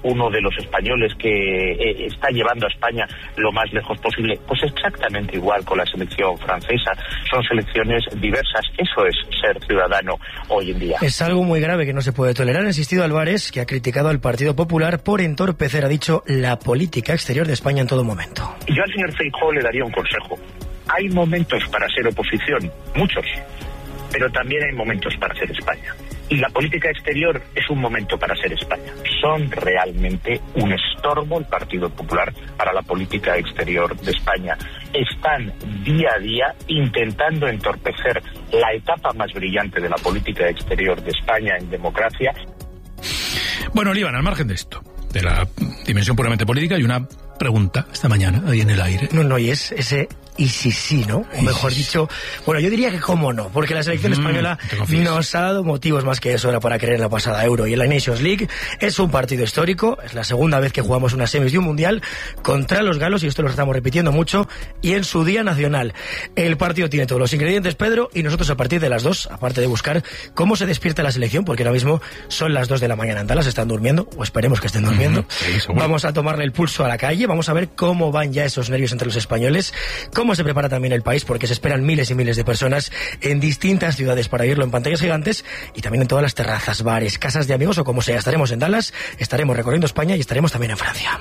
uno de los españoles que eh, está llevando a España lo más lejos posible. Pues exactamente igual con la selección francesa. Son selecciones diversas. Eso es ser ciudadano hoy en día. Es algo muy grave que no se puede tolerar. Ha insistido Álvarez, que ha criticado al Partido Popular por entorpecer, ha dicho, la política exterior de España en todo momento. Yo al señor Feijóo le daría un consejo. Hay momentos para ser oposición, muchos, pero también hay momentos para ser España. Y la política exterior es un momento para ser España. Son realmente un estorbo el Partido Popular para la política exterior de España. Están día a día intentando entorpecer la etapa más brillante de la política exterior de España en democracia. Bueno, Líbana, al margen de esto, de la dimensión puramente política, hay una pregunta esta mañana ahí en el aire. No, no, y es ese y si sí, ¿no? O mejor dicho, bueno, yo diría que cómo no, porque la selección mm, española nos ha dado motivos más que eso para creer en la pasada Euro y en la Nations League. Es un partido histórico, es la segunda vez que jugamos una semis de un mundial contra los galos, y esto lo estamos repitiendo mucho, y en su día nacional. El partido tiene todos los ingredientes, Pedro, y nosotros a partir de las dos, aparte de buscar cómo se despierta la selección, porque ahora mismo son las dos de la mañana en Dallas, están durmiendo, o esperemos que estén durmiendo, mm-hmm. sí, vamos a tomarle el pulso a la calle, vamos a ver cómo van ya esos nervios entre los españoles, cómo se prepara también el país, porque se esperan miles y miles de personas en distintas ciudades para verlo en pantallas gigantes y también en todas las terrazas, bares, casas de amigos o como sea. Estaremos en Dallas, estaremos recorriendo España y estaremos también en Francia.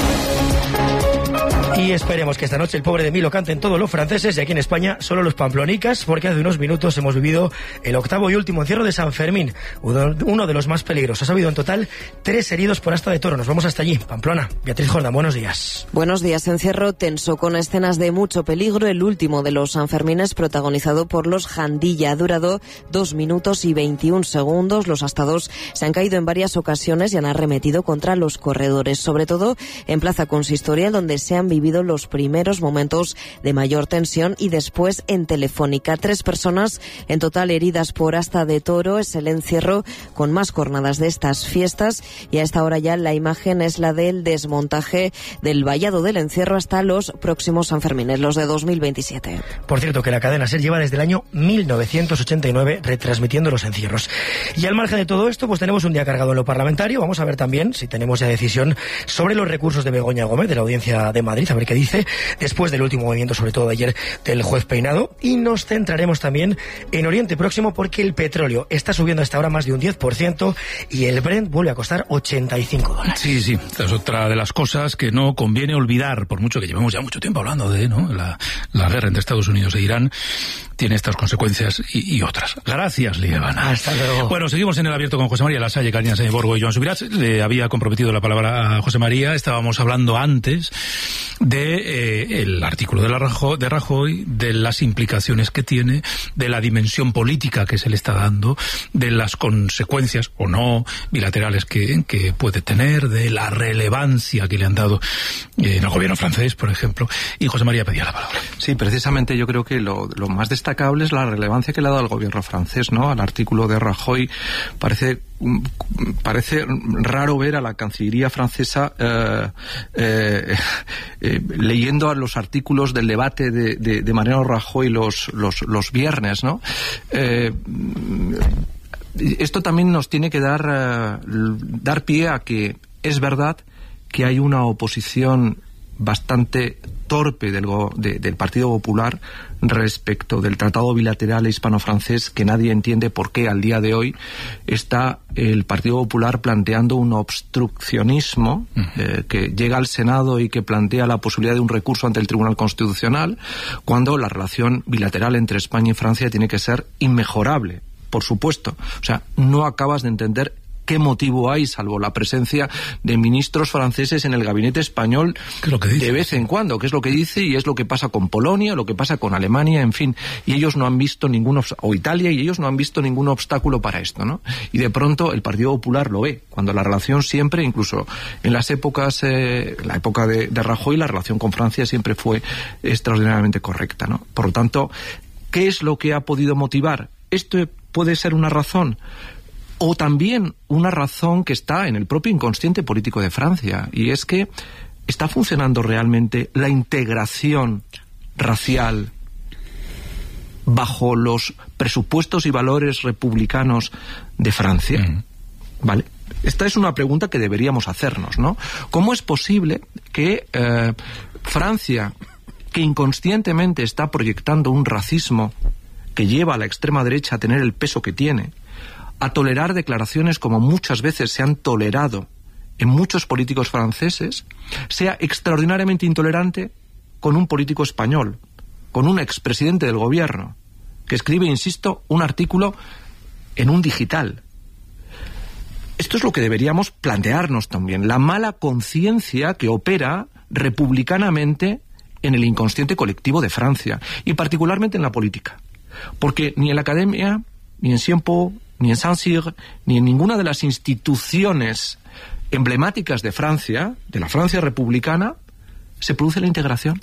Y esperemos que esta noche el pobre de mí lo canten todos los franceses y aquí en España solo los pamplonicas, porque hace unos minutos hemos vivido el octavo y último encierro de San Fermín, uno de los más peligrosos. Ha habido en total tres heridos por asta de toro. Nos vamos hasta allí, Pamplona. Beatriz Jordán, buenos días. Buenos días. Encierro tenso con escenas de mucho peligro. El último de los Sanfermines, protagonizado por los Jandilla, ha durado dos minutos y veintiún segundos. Los astados se han caído en varias ocasiones y han arremetido contra los corredores, sobre todo en Plaza Consistorial, donde se han vivido los primeros momentos de mayor tensión, y después en Telefónica. Tres personas en total heridas por asta de toro. Es el encierro con más jornadas de estas fiestas, y a esta hora ya la imagen es la del desmontaje del vallado del encierro hasta los próximos Sanfermines, los de dos mil veintisiete. Por cierto, que la cadena SER lleva desde el año mil novecientos ochenta y nueve retransmitiendo los encierros. Y al margen de todo esto, pues tenemos un día cargado en lo parlamentario. Vamos a ver también si tenemos ya decisión sobre los recursos de Begoña Gómez, de la Audiencia de Madrid, a ver qué dice, después del último movimiento, sobre todo de ayer, del juez Peinado. Y nos centraremos también en Oriente Próximo, porque el petróleo está subiendo hasta ahora más de un diez por ciento y el Brent vuelve a costar ochenta y cinco dólares. Sí, sí, es otra de las cosas que no conviene olvidar, por mucho que llevemos ya mucho tiempo hablando de, ¿no?, la, la guerra entre Estados Unidos e Irán. Tiene estas consecuencias y, y otras. Gracias, Líbana. Hasta luego. Bueno, seguimos en el abierto con José María Lasalle, Karina Sáenz-Borgo y Joan Subirats. Le había comprometido la palabra a José María. Estábamos hablando antes de eh, el artículo de, la Rajoy, de Rajoy, de las implicaciones que tiene, de la dimensión política que se le está dando, de las consecuencias o no bilaterales que, que puede tener, de la relevancia que le han dado eh, en el gobierno francés, por ejemplo. Y José María pedía la palabra. Sí, precisamente yo creo que lo, lo más destacable es la relevancia que le ha dado al gobierno francés, ¿no? Al artículo de Rajoy. Parece parece raro ver a la Cancillería francesa eh, eh, eh, leyendo a los artículos del debate de, de, de Mariano Rajoy los, los, los viernes, ¿no? Eh, esto también nos tiene que dar, uh, dar pie a que es verdad que hay una oposición bastante torpe del, de, del Partido Popular respecto del tratado bilateral hispano-francés, que nadie entiende por qué al día de hoy está el Partido Popular planteando un obstruccionismo uh-huh. eh, que llega al Senado y que plantea la posibilidad de un recurso ante el Tribunal Constitucional, cuando la relación bilateral entre España y Francia tiene que ser inmejorable, por supuesto. O sea, no acabas de entender qué motivo hay, salvo la presencia de ministros franceses en el gabinete español de vez en cuando, que es lo que dice, y es lo que pasa con Polonia, lo que pasa con Alemania, en fin, y ellos no han visto ningún obst- o Italia, y ellos no han visto ningún obstáculo para esto, ¿no? Y de pronto el Partido Popular lo ve, cuando la relación siempre, incluso en las épocas, eh, la época de, de Rajoy, la relación con Francia siempre fue extraordinariamente correcta, ¿no? Por lo tanto, ¿qué es lo que ha podido motivar? Esto puede ser una razón, o también una razón que está en el propio inconsciente político de Francia, y es que está funcionando realmente la integración racial bajo los presupuestos y valores republicanos de Francia, mm. ¿vale? Esta es una pregunta que deberíamos hacernos, ¿no? ¿Cómo es posible que eh, Francia, que inconscientemente está proyectando un racismo que lleva a la extrema derecha a tener el peso que tiene, a tolerar declaraciones como muchas veces se han tolerado en muchos políticos franceses, sea extraordinariamente intolerante con un político español, con un expresidente del gobierno, que escribe, insisto, un artículo en un digital? Esto es lo que deberíamos plantearnos también, la mala conciencia que opera republicanamente en el inconsciente colectivo de Francia, y particularmente en la política. Porque ni en la academia, ni en Sciences Po, ni en Saint-Cyr, ni en ninguna de las instituciones emblemáticas de Francia, de la Francia republicana, se produce la integración.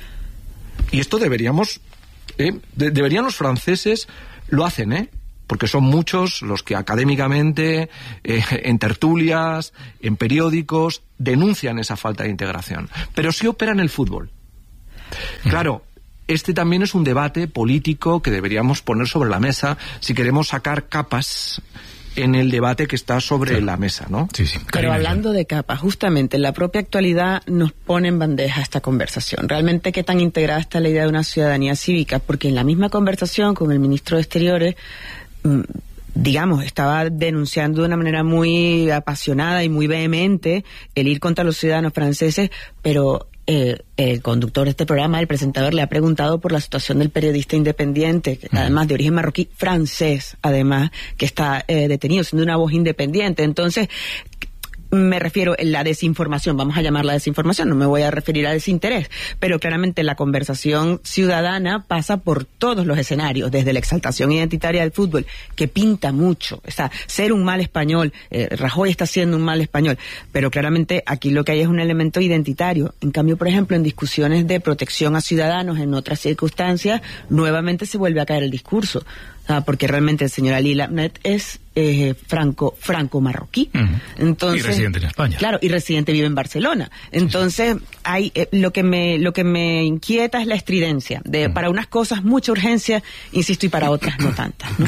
Y esto deberíamos, eh, de, deberían los franceses, lo hacen, ¿eh? Porque son muchos los que académicamente, eh, en tertulias, en periódicos, denuncian esa falta de integración. Pero sí opera en el fútbol. Claro, este también es un debate político que deberíamos poner sobre la mesa si queremos sacar capas en el debate que está sobre sí. la mesa, ¿no? Sí, sí. Pero hablando de capas, justamente la propia actualidad nos pone en bandeja esta conversación. Realmente, ¿qué tan integrada está la idea de una ciudadanía cívica? Porque en la misma conversación con el ministro de Exteriores, digamos, estaba denunciando de una manera muy apasionada y muy vehemente el ir contra los ciudadanos franceses, pero eh, el conductor de este programa, el presentador, le ha preguntado por la situación del periodista independiente, que, además de origen marroquí, francés, además, que está eh, detenido, siendo una voz independiente. Entonces, me refiero a la desinformación, vamos a llamarla desinformación, no me voy a referir a desinterés, pero claramente la conversación ciudadana pasa por todos los escenarios, desde la exaltación identitaria del fútbol, que pinta mucho, o sea, ser un mal español, eh, Rajoy está siendo un mal español, pero claramente aquí lo que hay es un elemento identitario. En cambio, por ejemplo, en discusiones de protección a ciudadanos en otras circunstancias, nuevamente se vuelve a caer el discurso. Ah, porque realmente el señor Ali Labnet es eh, franco franco marroquí. Uh-huh. Entonces, y residente en España. Claro, y residente vive en Barcelona. Entonces, sí, sí. hay eh, lo que me lo que me inquieta es la estridencia. De uh-huh. Para unas cosas mucha urgencia, insisto, y para otras no tantas, ¿no?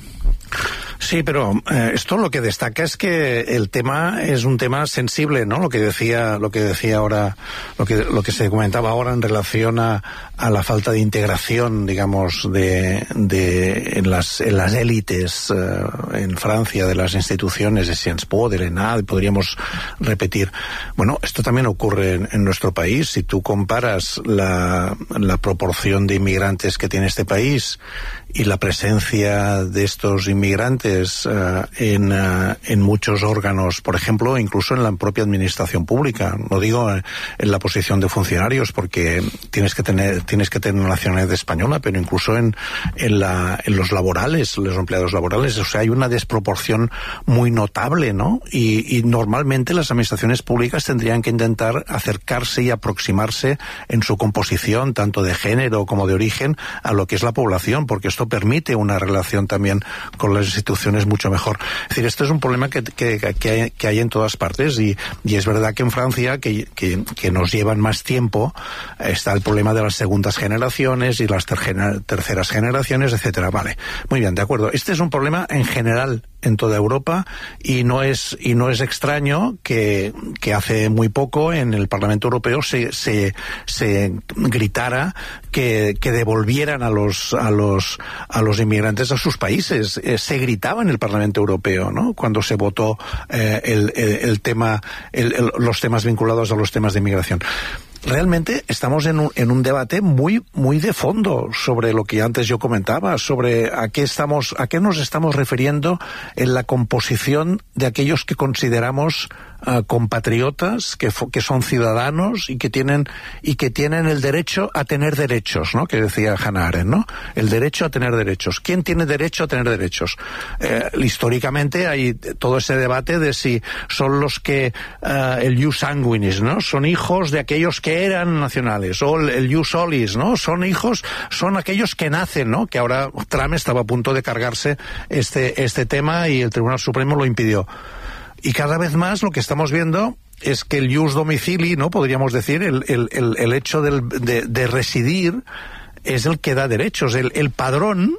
Sí, pero eh, esto lo que destaca es que el tema es un tema sensible, ¿no? Lo que decía, lo que decía ahora, lo que lo que se comentaba ahora en relación a, a la falta de integración, digamos, de, de en las en las élites eh, en Francia, de las instituciones de Sciences Po, de l'E N A, podríamos repetir. Bueno, esto también ocurre en, en nuestro país. Si tú comparas la la proporción de inmigrantes que tiene este país y la presencia de estos inmigrantes uh, en, uh, en muchos órganos, por ejemplo, incluso en la propia administración pública. No digo en, en la posición de funcionarios, porque tienes que tener tienes que tener una nacionalidad española, pero incluso en en, la, en los laborales, los empleados laborales. O sea, hay una desproporción muy notable, ¿no? Y, y normalmente las administraciones públicas tendrían que intentar acercarse y aproximarse en su composición, tanto de género como de origen, a lo que es la población, porque esto permite una relación también con las instituciones mucho mejor. Es decir, esto es un problema que, que, que, hay, que hay en todas partes, y, y es verdad que en Francia, que, que, que nos llevan más tiempo, está el problema de las segundas generaciones y las ter- terceras generaciones, etcétera. Vale, muy bien, de acuerdo. Este es un problema en general en toda Europa, y no es y no es extraño que, que hace muy poco en el Parlamento Europeo se se, se gritara que, que devolvieran a los a los a los inmigrantes a sus países. Eh, se gritaba en el Parlamento Europeo, ¿no? Cuando se votó eh, el, el, el tema el, el, los temas vinculados a los temas de inmigración. Realmente estamos en un, en un debate muy muy de fondo sobre lo que antes yo comentaba, sobre a qué estamos a qué nos estamos refiriendo en la composición de aquellos que consideramos uh, compatriotas, que que son ciudadanos y que tienen y que tienen el derecho a tener derechos, ¿no? Que decía Hannah Arendt, ¿no? El derecho a tener derechos. ¿Quién tiene derecho a tener derechos? Eh, históricamente hay todo ese debate de si son los que uh, el ius sanguinis, ¿no? Son hijos de aquellos que eran nacionales, o el ius solis, ¿no? Son hijos, son aquellos que nacen, ¿no? Que ahora Trump estaba a punto de cargarse este este tema y el Tribunal Supremo lo impidió. Y cada vez más lo que estamos viendo es que el ius domicili, ¿no? Podríamos decir, el el el, el hecho del, de, de residir es el que da derechos. El, el padrón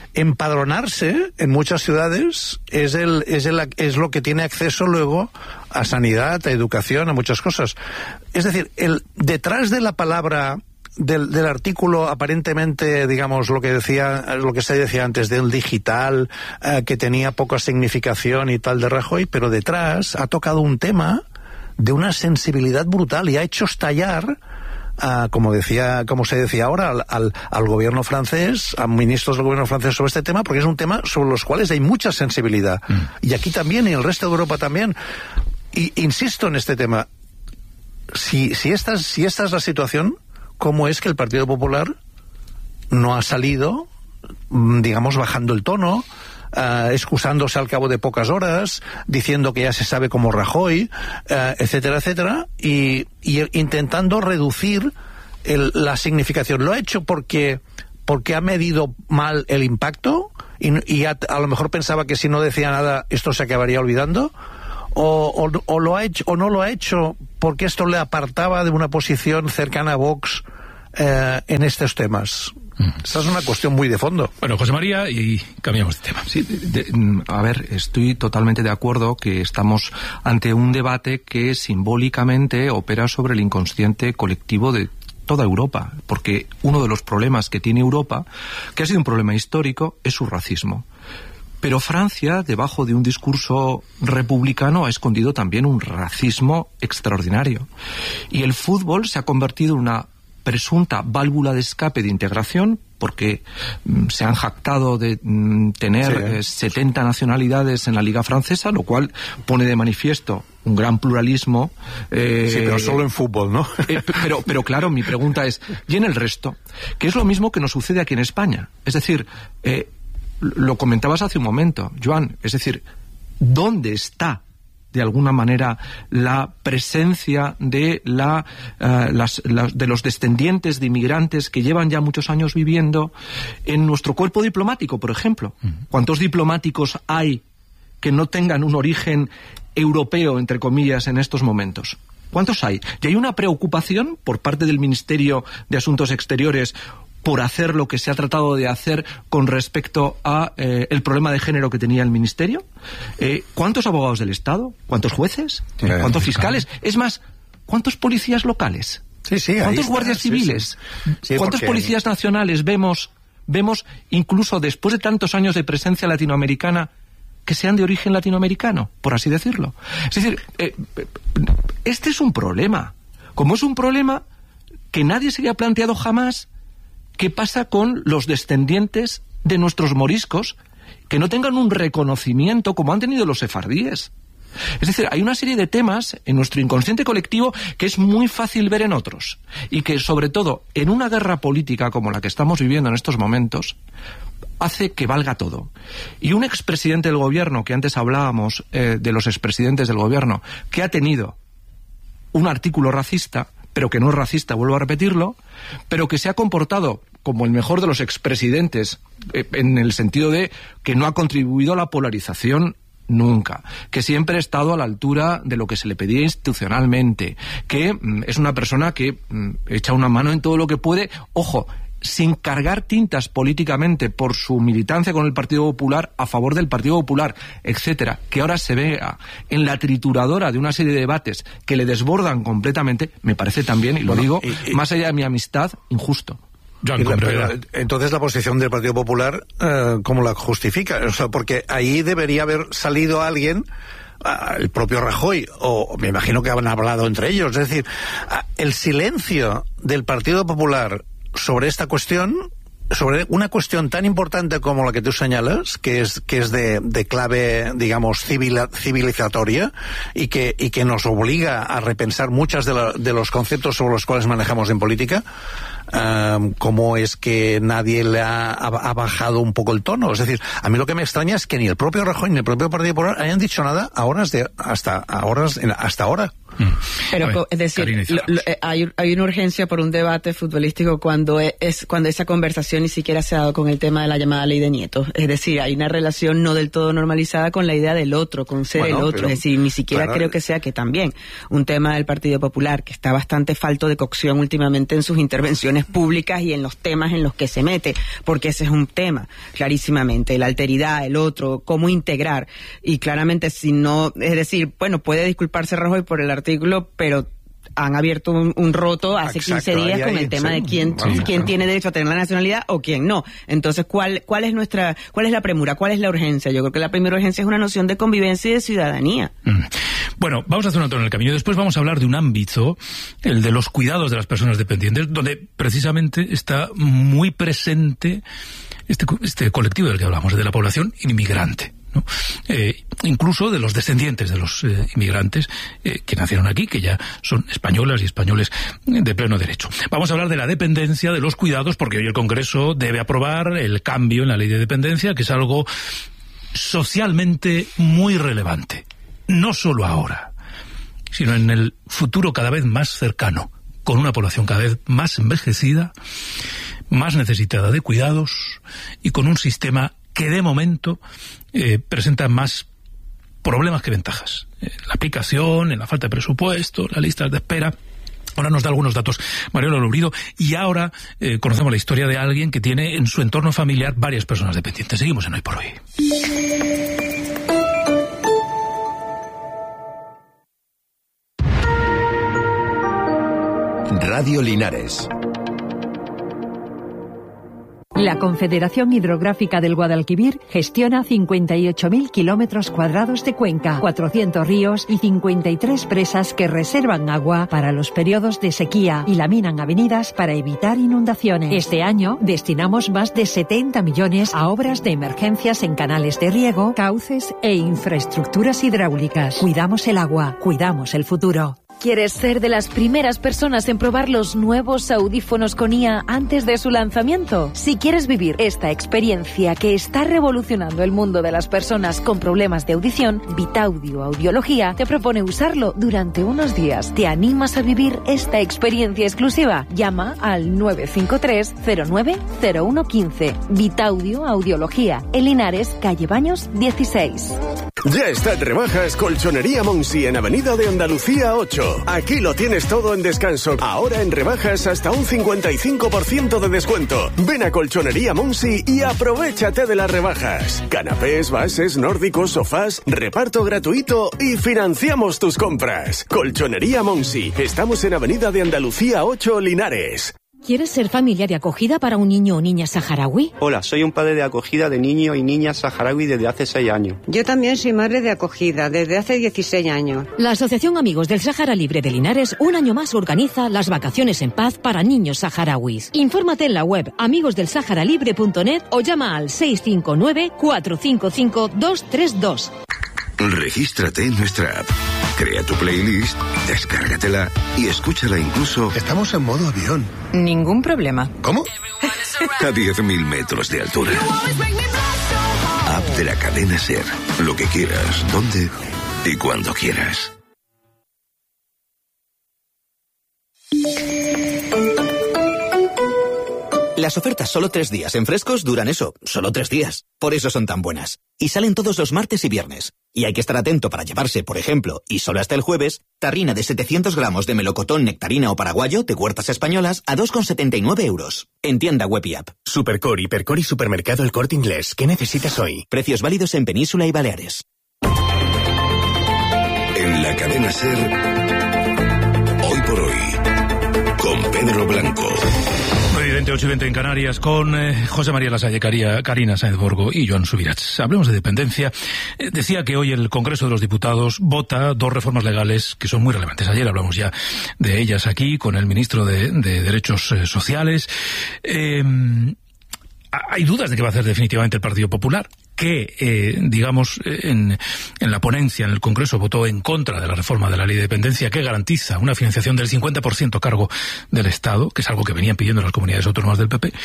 empadronarse en muchas ciudades es, el, es, el, es lo que tiene acceso luego a sanidad, a educación, a muchas cosas. Es decir, el, detrás de la palabra... Del, del artículo aparentemente, digamos, lo que decía, lo que se decía antes del digital, eh, que tenía poca significación y tal de Rajoy, pero detrás ha tocado un tema de una sensibilidad brutal y ha hecho estallar, uh, como decía, como se decía ahora, al, al, al gobierno francés, a ministros del gobierno francés sobre este tema, porque es un tema sobre los cuales hay mucha sensibilidad. Mm. Y aquí también, y en el resto de Europa también. Y insisto en este tema, si, si esta, si esta es la situación, ¿cómo es que el Partido Popular no ha salido, digamos, bajando el tono, uh, excusándose al cabo de pocas horas, diciendo que ya se sabe cómo Rajoy, uh, etcétera, etcétera, y, y intentando reducir el, la significación? ¿Lo ha hecho porque, porque ha medido mal el impacto y, y a, a lo mejor pensaba que si no decía nada esto se acabaría olvidando? O, o, o lo ha hecho o no lo ha hecho porque esto le apartaba de una posición cercana a Vox eh, en estos temas? Esta es una cuestión muy de fondo. Bueno, José María, y cambiamos de tema. Sí, de, de, a ver, estoy totalmente de acuerdo que estamos ante un debate que simbólicamente opera sobre el inconsciente colectivo de toda Europa, porque uno de los problemas que tiene Europa, que ha sido un problema histórico, es su racismo. Pero Francia, debajo de un discurso republicano, ha escondido también un racismo extraordinario. Y el fútbol se ha convertido en una presunta válvula de escape de integración, porque mm, se han jactado de mm, tener sí, eh, setenta nacionalidades en la Liga Francesa, lo cual pone de manifiesto un gran pluralismo. Eh, sí, pero solo en fútbol, ¿no? eh, pero, pero claro, mi pregunta es, ¿y en el resto? Que es lo mismo que nos sucede aquí en España. Es decir, eh, lo comentabas hace un momento, Joan, es decir, ¿dónde está, de alguna manera, la presencia de, la, uh, las, las, de los descendientes de inmigrantes que llevan ya muchos años viviendo en nuestro cuerpo diplomático, por ejemplo? Uh-huh. ¿Cuántos diplomáticos hay que no tengan un origen europeo, entre comillas, en estos momentos? ¿Cuántos hay? Y hay una preocupación por parte del Ministerio de Asuntos Exteriores por hacer lo que se ha tratado de hacer con respecto a eh, el problema de género que tenía el Ministerio. Eh, ¿Cuántos abogados del Estado? ¿Cuántos jueces? Sí, ¿cuántos fiscales? Claro. Es más, ¿cuántos policías locales? Sí, sí, ¿cuántos está, guardias sí, civiles? Sí, sí. ¿Cuántos porque... policías nacionales vemos, vemos incluso después de tantos años de presencia latinoamericana que sean de origen latinoamericano, por así decirlo? Es decir, eh, este es un problema. Como es un problema que nadie se había planteado jamás, ¿qué pasa con los descendientes de nuestros moriscos que no tengan un reconocimiento como han tenido los sefardíes? Es decir, hay una serie de temas en nuestro inconsciente colectivo que es muy fácil ver en otros y que, sobre todo, en una guerra política como la que estamos viviendo en estos momentos, hace que valga todo. Y un expresidente del gobierno, que antes hablábamos eh, de los expresidentes del gobierno, que ha tenido un artículo racista, pero que no es racista, vuelvo a repetirlo, pero que se ha comportado como el mejor de los expresidentes, eh, en el sentido de que no ha contribuido a la polarización nunca, que siempre ha estado a la altura de lo que se le pedía institucionalmente, que mm, es una persona que mm, echa una mano en todo lo que puede, ojo, sin cargar tintas políticamente por su militancia con el Partido Popular, a favor del Partido Popular, etcétera, que ahora se vea en la trituradora de una serie de debates que le desbordan completamente, me parece también, y lo bueno, digo, y, y... más allá de mi amistad, injusto. La, pero, entonces la posición del Partido Popular, eh, ¿cómo la justifica? O sea, porque ahí debería haber salido alguien, el propio Rajoy, o me imagino que han hablado entre ellos, es decir, el silencio del Partido Popular sobre esta cuestión, sobre una cuestión tan importante como la que tú señalas, que es que es de, de clave, digamos, civil, civilizatoria y que y que nos obliga a repensar muchas de, la, de los conceptos sobre los cuales manejamos en política. Um, cómo es que nadie le ha, ha, ha bajado un poco el tono. Es decir, a mí lo que me extraña es que ni el propio Rajoy ni el propio Partido Popular hayan dicho nada a horas de, hasta, a horas, hasta ahora. Pero, ver, es decir, lo, lo, hay, hay una urgencia por un debate futbolístico cuando es cuando esa conversación ni siquiera se ha dado con el tema de la llamada ley de nietos. Es decir, hay una relación no del todo normalizada con la idea del otro, con ser bueno, el otro. Es decir, ni siquiera claro, creo que sea que también un tema del Partido Popular, que está bastante falto de cocción últimamente en sus intervenciones públicas y en los temas en los que se mete, porque ese es un tema, clarísimamente, la alteridad, el otro, cómo integrar. Y claramente, si no, es decir, bueno, puede disculparse Rajoy por el artículo, pero han abierto un, un roto hace Exacto, quince días ahí, con ahí, el tema sí, de quién, sí, quién sí. tiene derecho a tener la nacionalidad o quién no. Entonces, ¿cuál, cuál es nuestra, cuál es la premura, cuál es la urgencia? Yo creo que la primera urgencia es una noción de convivencia y de ciudadanía. Mm. Bueno, vamos a hacer un alto en el camino. Después vamos a hablar de un ámbito, el de los cuidados de las personas dependientes, donde precisamente está muy presente este, este colectivo del que hablamos, de la población inmigrante, ¿no? Eh, incluso de los descendientes de los eh, inmigrantes eh, que nacieron aquí, que ya son españolas y españoles de pleno derecho. Vamos a hablar de la dependencia, de los cuidados, porque hoy el Congreso debe aprobar el cambio en la ley de dependencia, que es algo socialmente muy relevante. No solo ahora, sino en el futuro cada vez más cercano, con una población cada vez más envejecida, más necesitada de cuidados y con un sistema que de momento eh, presenta más problemas que ventajas. En la aplicación, en la falta de presupuesto, las listas de espera. Ahora nos da algunos datos Mariola Lourido, y ahora eh, conocemos la historia de alguien que tiene en su entorno familiar varias personas dependientes. Seguimos en Hoy por Hoy. Radio Linares. La Confederación Hidrográfica del Guadalquivir gestiona cincuenta y ocho mil kilómetros cuadrados de cuenca, cuatrocientos ríos y cincuenta y tres presas que reservan agua para los periodos de sequía y laminan avenidas para evitar inundaciones. Este año destinamos más de setenta millones a obras de emergencias en canales de riego, cauces e infraestructuras hidráulicas. Cuidamos el agua, cuidamos el futuro. ¿Quieres ser de las primeras personas en probar los nuevos audífonos con I A antes de su lanzamiento? Si quieres vivir esta experiencia que está revolucionando el mundo de las personas con problemas de audición, Vitaudio Audiología te propone usarlo durante unos días. ¿Te animas a vivir esta experiencia exclusiva? Llama al nueve cinco tres cero nueve cero uno uno cinco. Vitaudio Audiología, en Linares, calle Baños dieciséis. Ya está en rebajas Colchonería Monsi en Avenida de Andalucía ocho. Aquí lo tienes todo en descanso. Ahora en rebajas hasta un cincuenta y cinco por ciento de descuento. Ven a Colchonería Monsi y aprovéchate de las rebajas. Canapés, bases, nórdicos, sofás, reparto gratuito y financiamos tus compras. Colchonería Monsi. Estamos en Avenida de Andalucía ocho, Linares. ¿Quieres ser familia de acogida para un niño o niña saharaui? Hola, soy un padre de acogida de niño y niña saharaui desde hace seis años. Yo también soy madre de acogida desde hace dieciséis años. La Asociación Amigos del Sáhara Libre de Linares un año más organiza las vacaciones en paz para niños saharauis. Infórmate en la web amigos del sahara libre punto net o llama al seis cinco nueve cuatro cinco cinco dos tres dos. Regístrate en nuestra app. Crea tu playlist, descárgatela y escúchala incluso... Estamos en modo avión. Ningún problema. ¿Cómo? A diez mil metros de altura. App de la cadena SER. Lo que quieras, donde y cuando quieras. Las ofertas solo tres días en Frescos duran eso, solo tres días. Por eso son tan buenas. Y salen todos los martes y viernes. Y hay que estar atento para llevarse, por ejemplo, y solo hasta el jueves, tarrina de setecientos gramos de melocotón, nectarina o paraguayo de huertas españolas a dos con setenta y nueve euros. En tienda web y app. Supercore, Hipercore y Supermercado El Corte Inglés. ¿Qué necesitas hoy? Precios válidos en Península y Baleares. En la cadena SER, Hoy por Hoy, con Pedro Blanco. nueve y veinte, ocho y veinte en Canarias, con eh, José María Lasalle, Caría, Karina Sáenz Borgo y Joan Subirats. Hablemos de dependencia. Eh, decía que hoy el Congreso de los Diputados vota dos reformas legales que son muy relevantes. Ayer hablamos ya de ellas aquí con el ministro de, de Derechos eh, Sociales. Eh, hay dudas de qué va a hacer definitivamente el Partido Popular, que, eh, digamos, en, en la ponencia, en el Congreso, votó en contra de la reforma de la Ley de Dependencia, que garantiza una financiación del cincuenta por ciento a cargo del Estado, que es algo que venían pidiendo las comunidades autónomas del P P,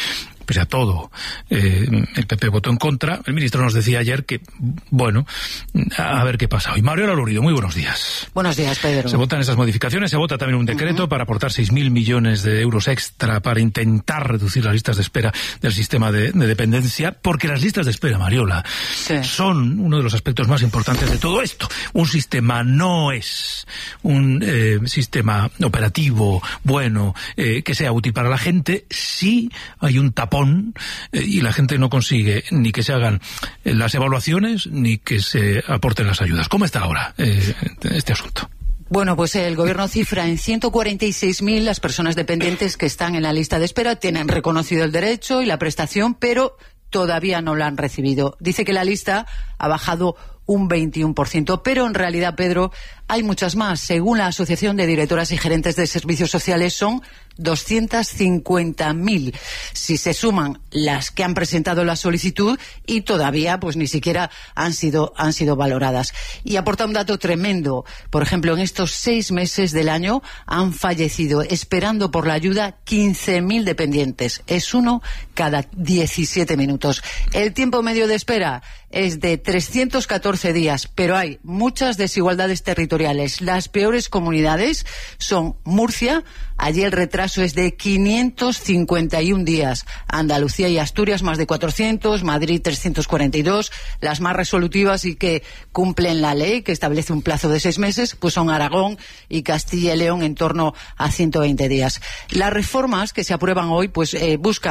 pese a todo, eh, el P P votó en contra. El ministro nos decía ayer que, bueno, a ver qué pasa hoy. Mariola Lorido, muy buenos días. Buenos días, Pedro. Se votan esas modificaciones, se vota también un decreto uh-huh. para aportar seis mil millones de euros extra para intentar reducir las listas de espera del sistema de, de dependencia, porque las listas de espera, Mariola, sí. son uno de los aspectos más importantes de todo esto. Un sistema no es un eh, sistema operativo bueno, eh, que sea útil para la gente, si hay un tapón eh, y la gente no consigue ni que se hagan eh, las evaluaciones ni que se aporten las ayudas. ¿Cómo está ahora eh, este asunto? Bueno, pues el gobierno cifra en ciento cuarenta y seis mil las personas dependientes que están en la lista de espera, tienen reconocido el derecho y la prestación, pero todavía no la han recibido. Dice que la lista ha bajado un veintiuno por ciento, pero en realidad, Pedro, hay muchas más. Según la Asociación de Directoras y Gerentes de Servicios Sociales, son doscientas cincuenta mil, si se suman las que han presentado la solicitud y todavía pues ni siquiera han sido, han sido valoradas. Y aporta un dato tremendo. Por ejemplo, en estos seis meses del año han fallecido, esperando por la ayuda, quince mil dependientes. Es uno cada diecisiete minutos. El tiempo medio de espera es de trescientos catorce días, pero hay muchas desigualdades territoriales. Las peores comunidades son Murcia, allí el retraso es de quinientos cincuenta y un días. Andalucía y Asturias más de cuatrocientos, Madrid trescientos cuarenta y dos. Las más resolutivas y que cumplen la ley, que establece un plazo de seis meses, pues son Aragón y Castilla y León en torno a ciento veinte días. Las reformas que se aprueban hoy pues eh, buscan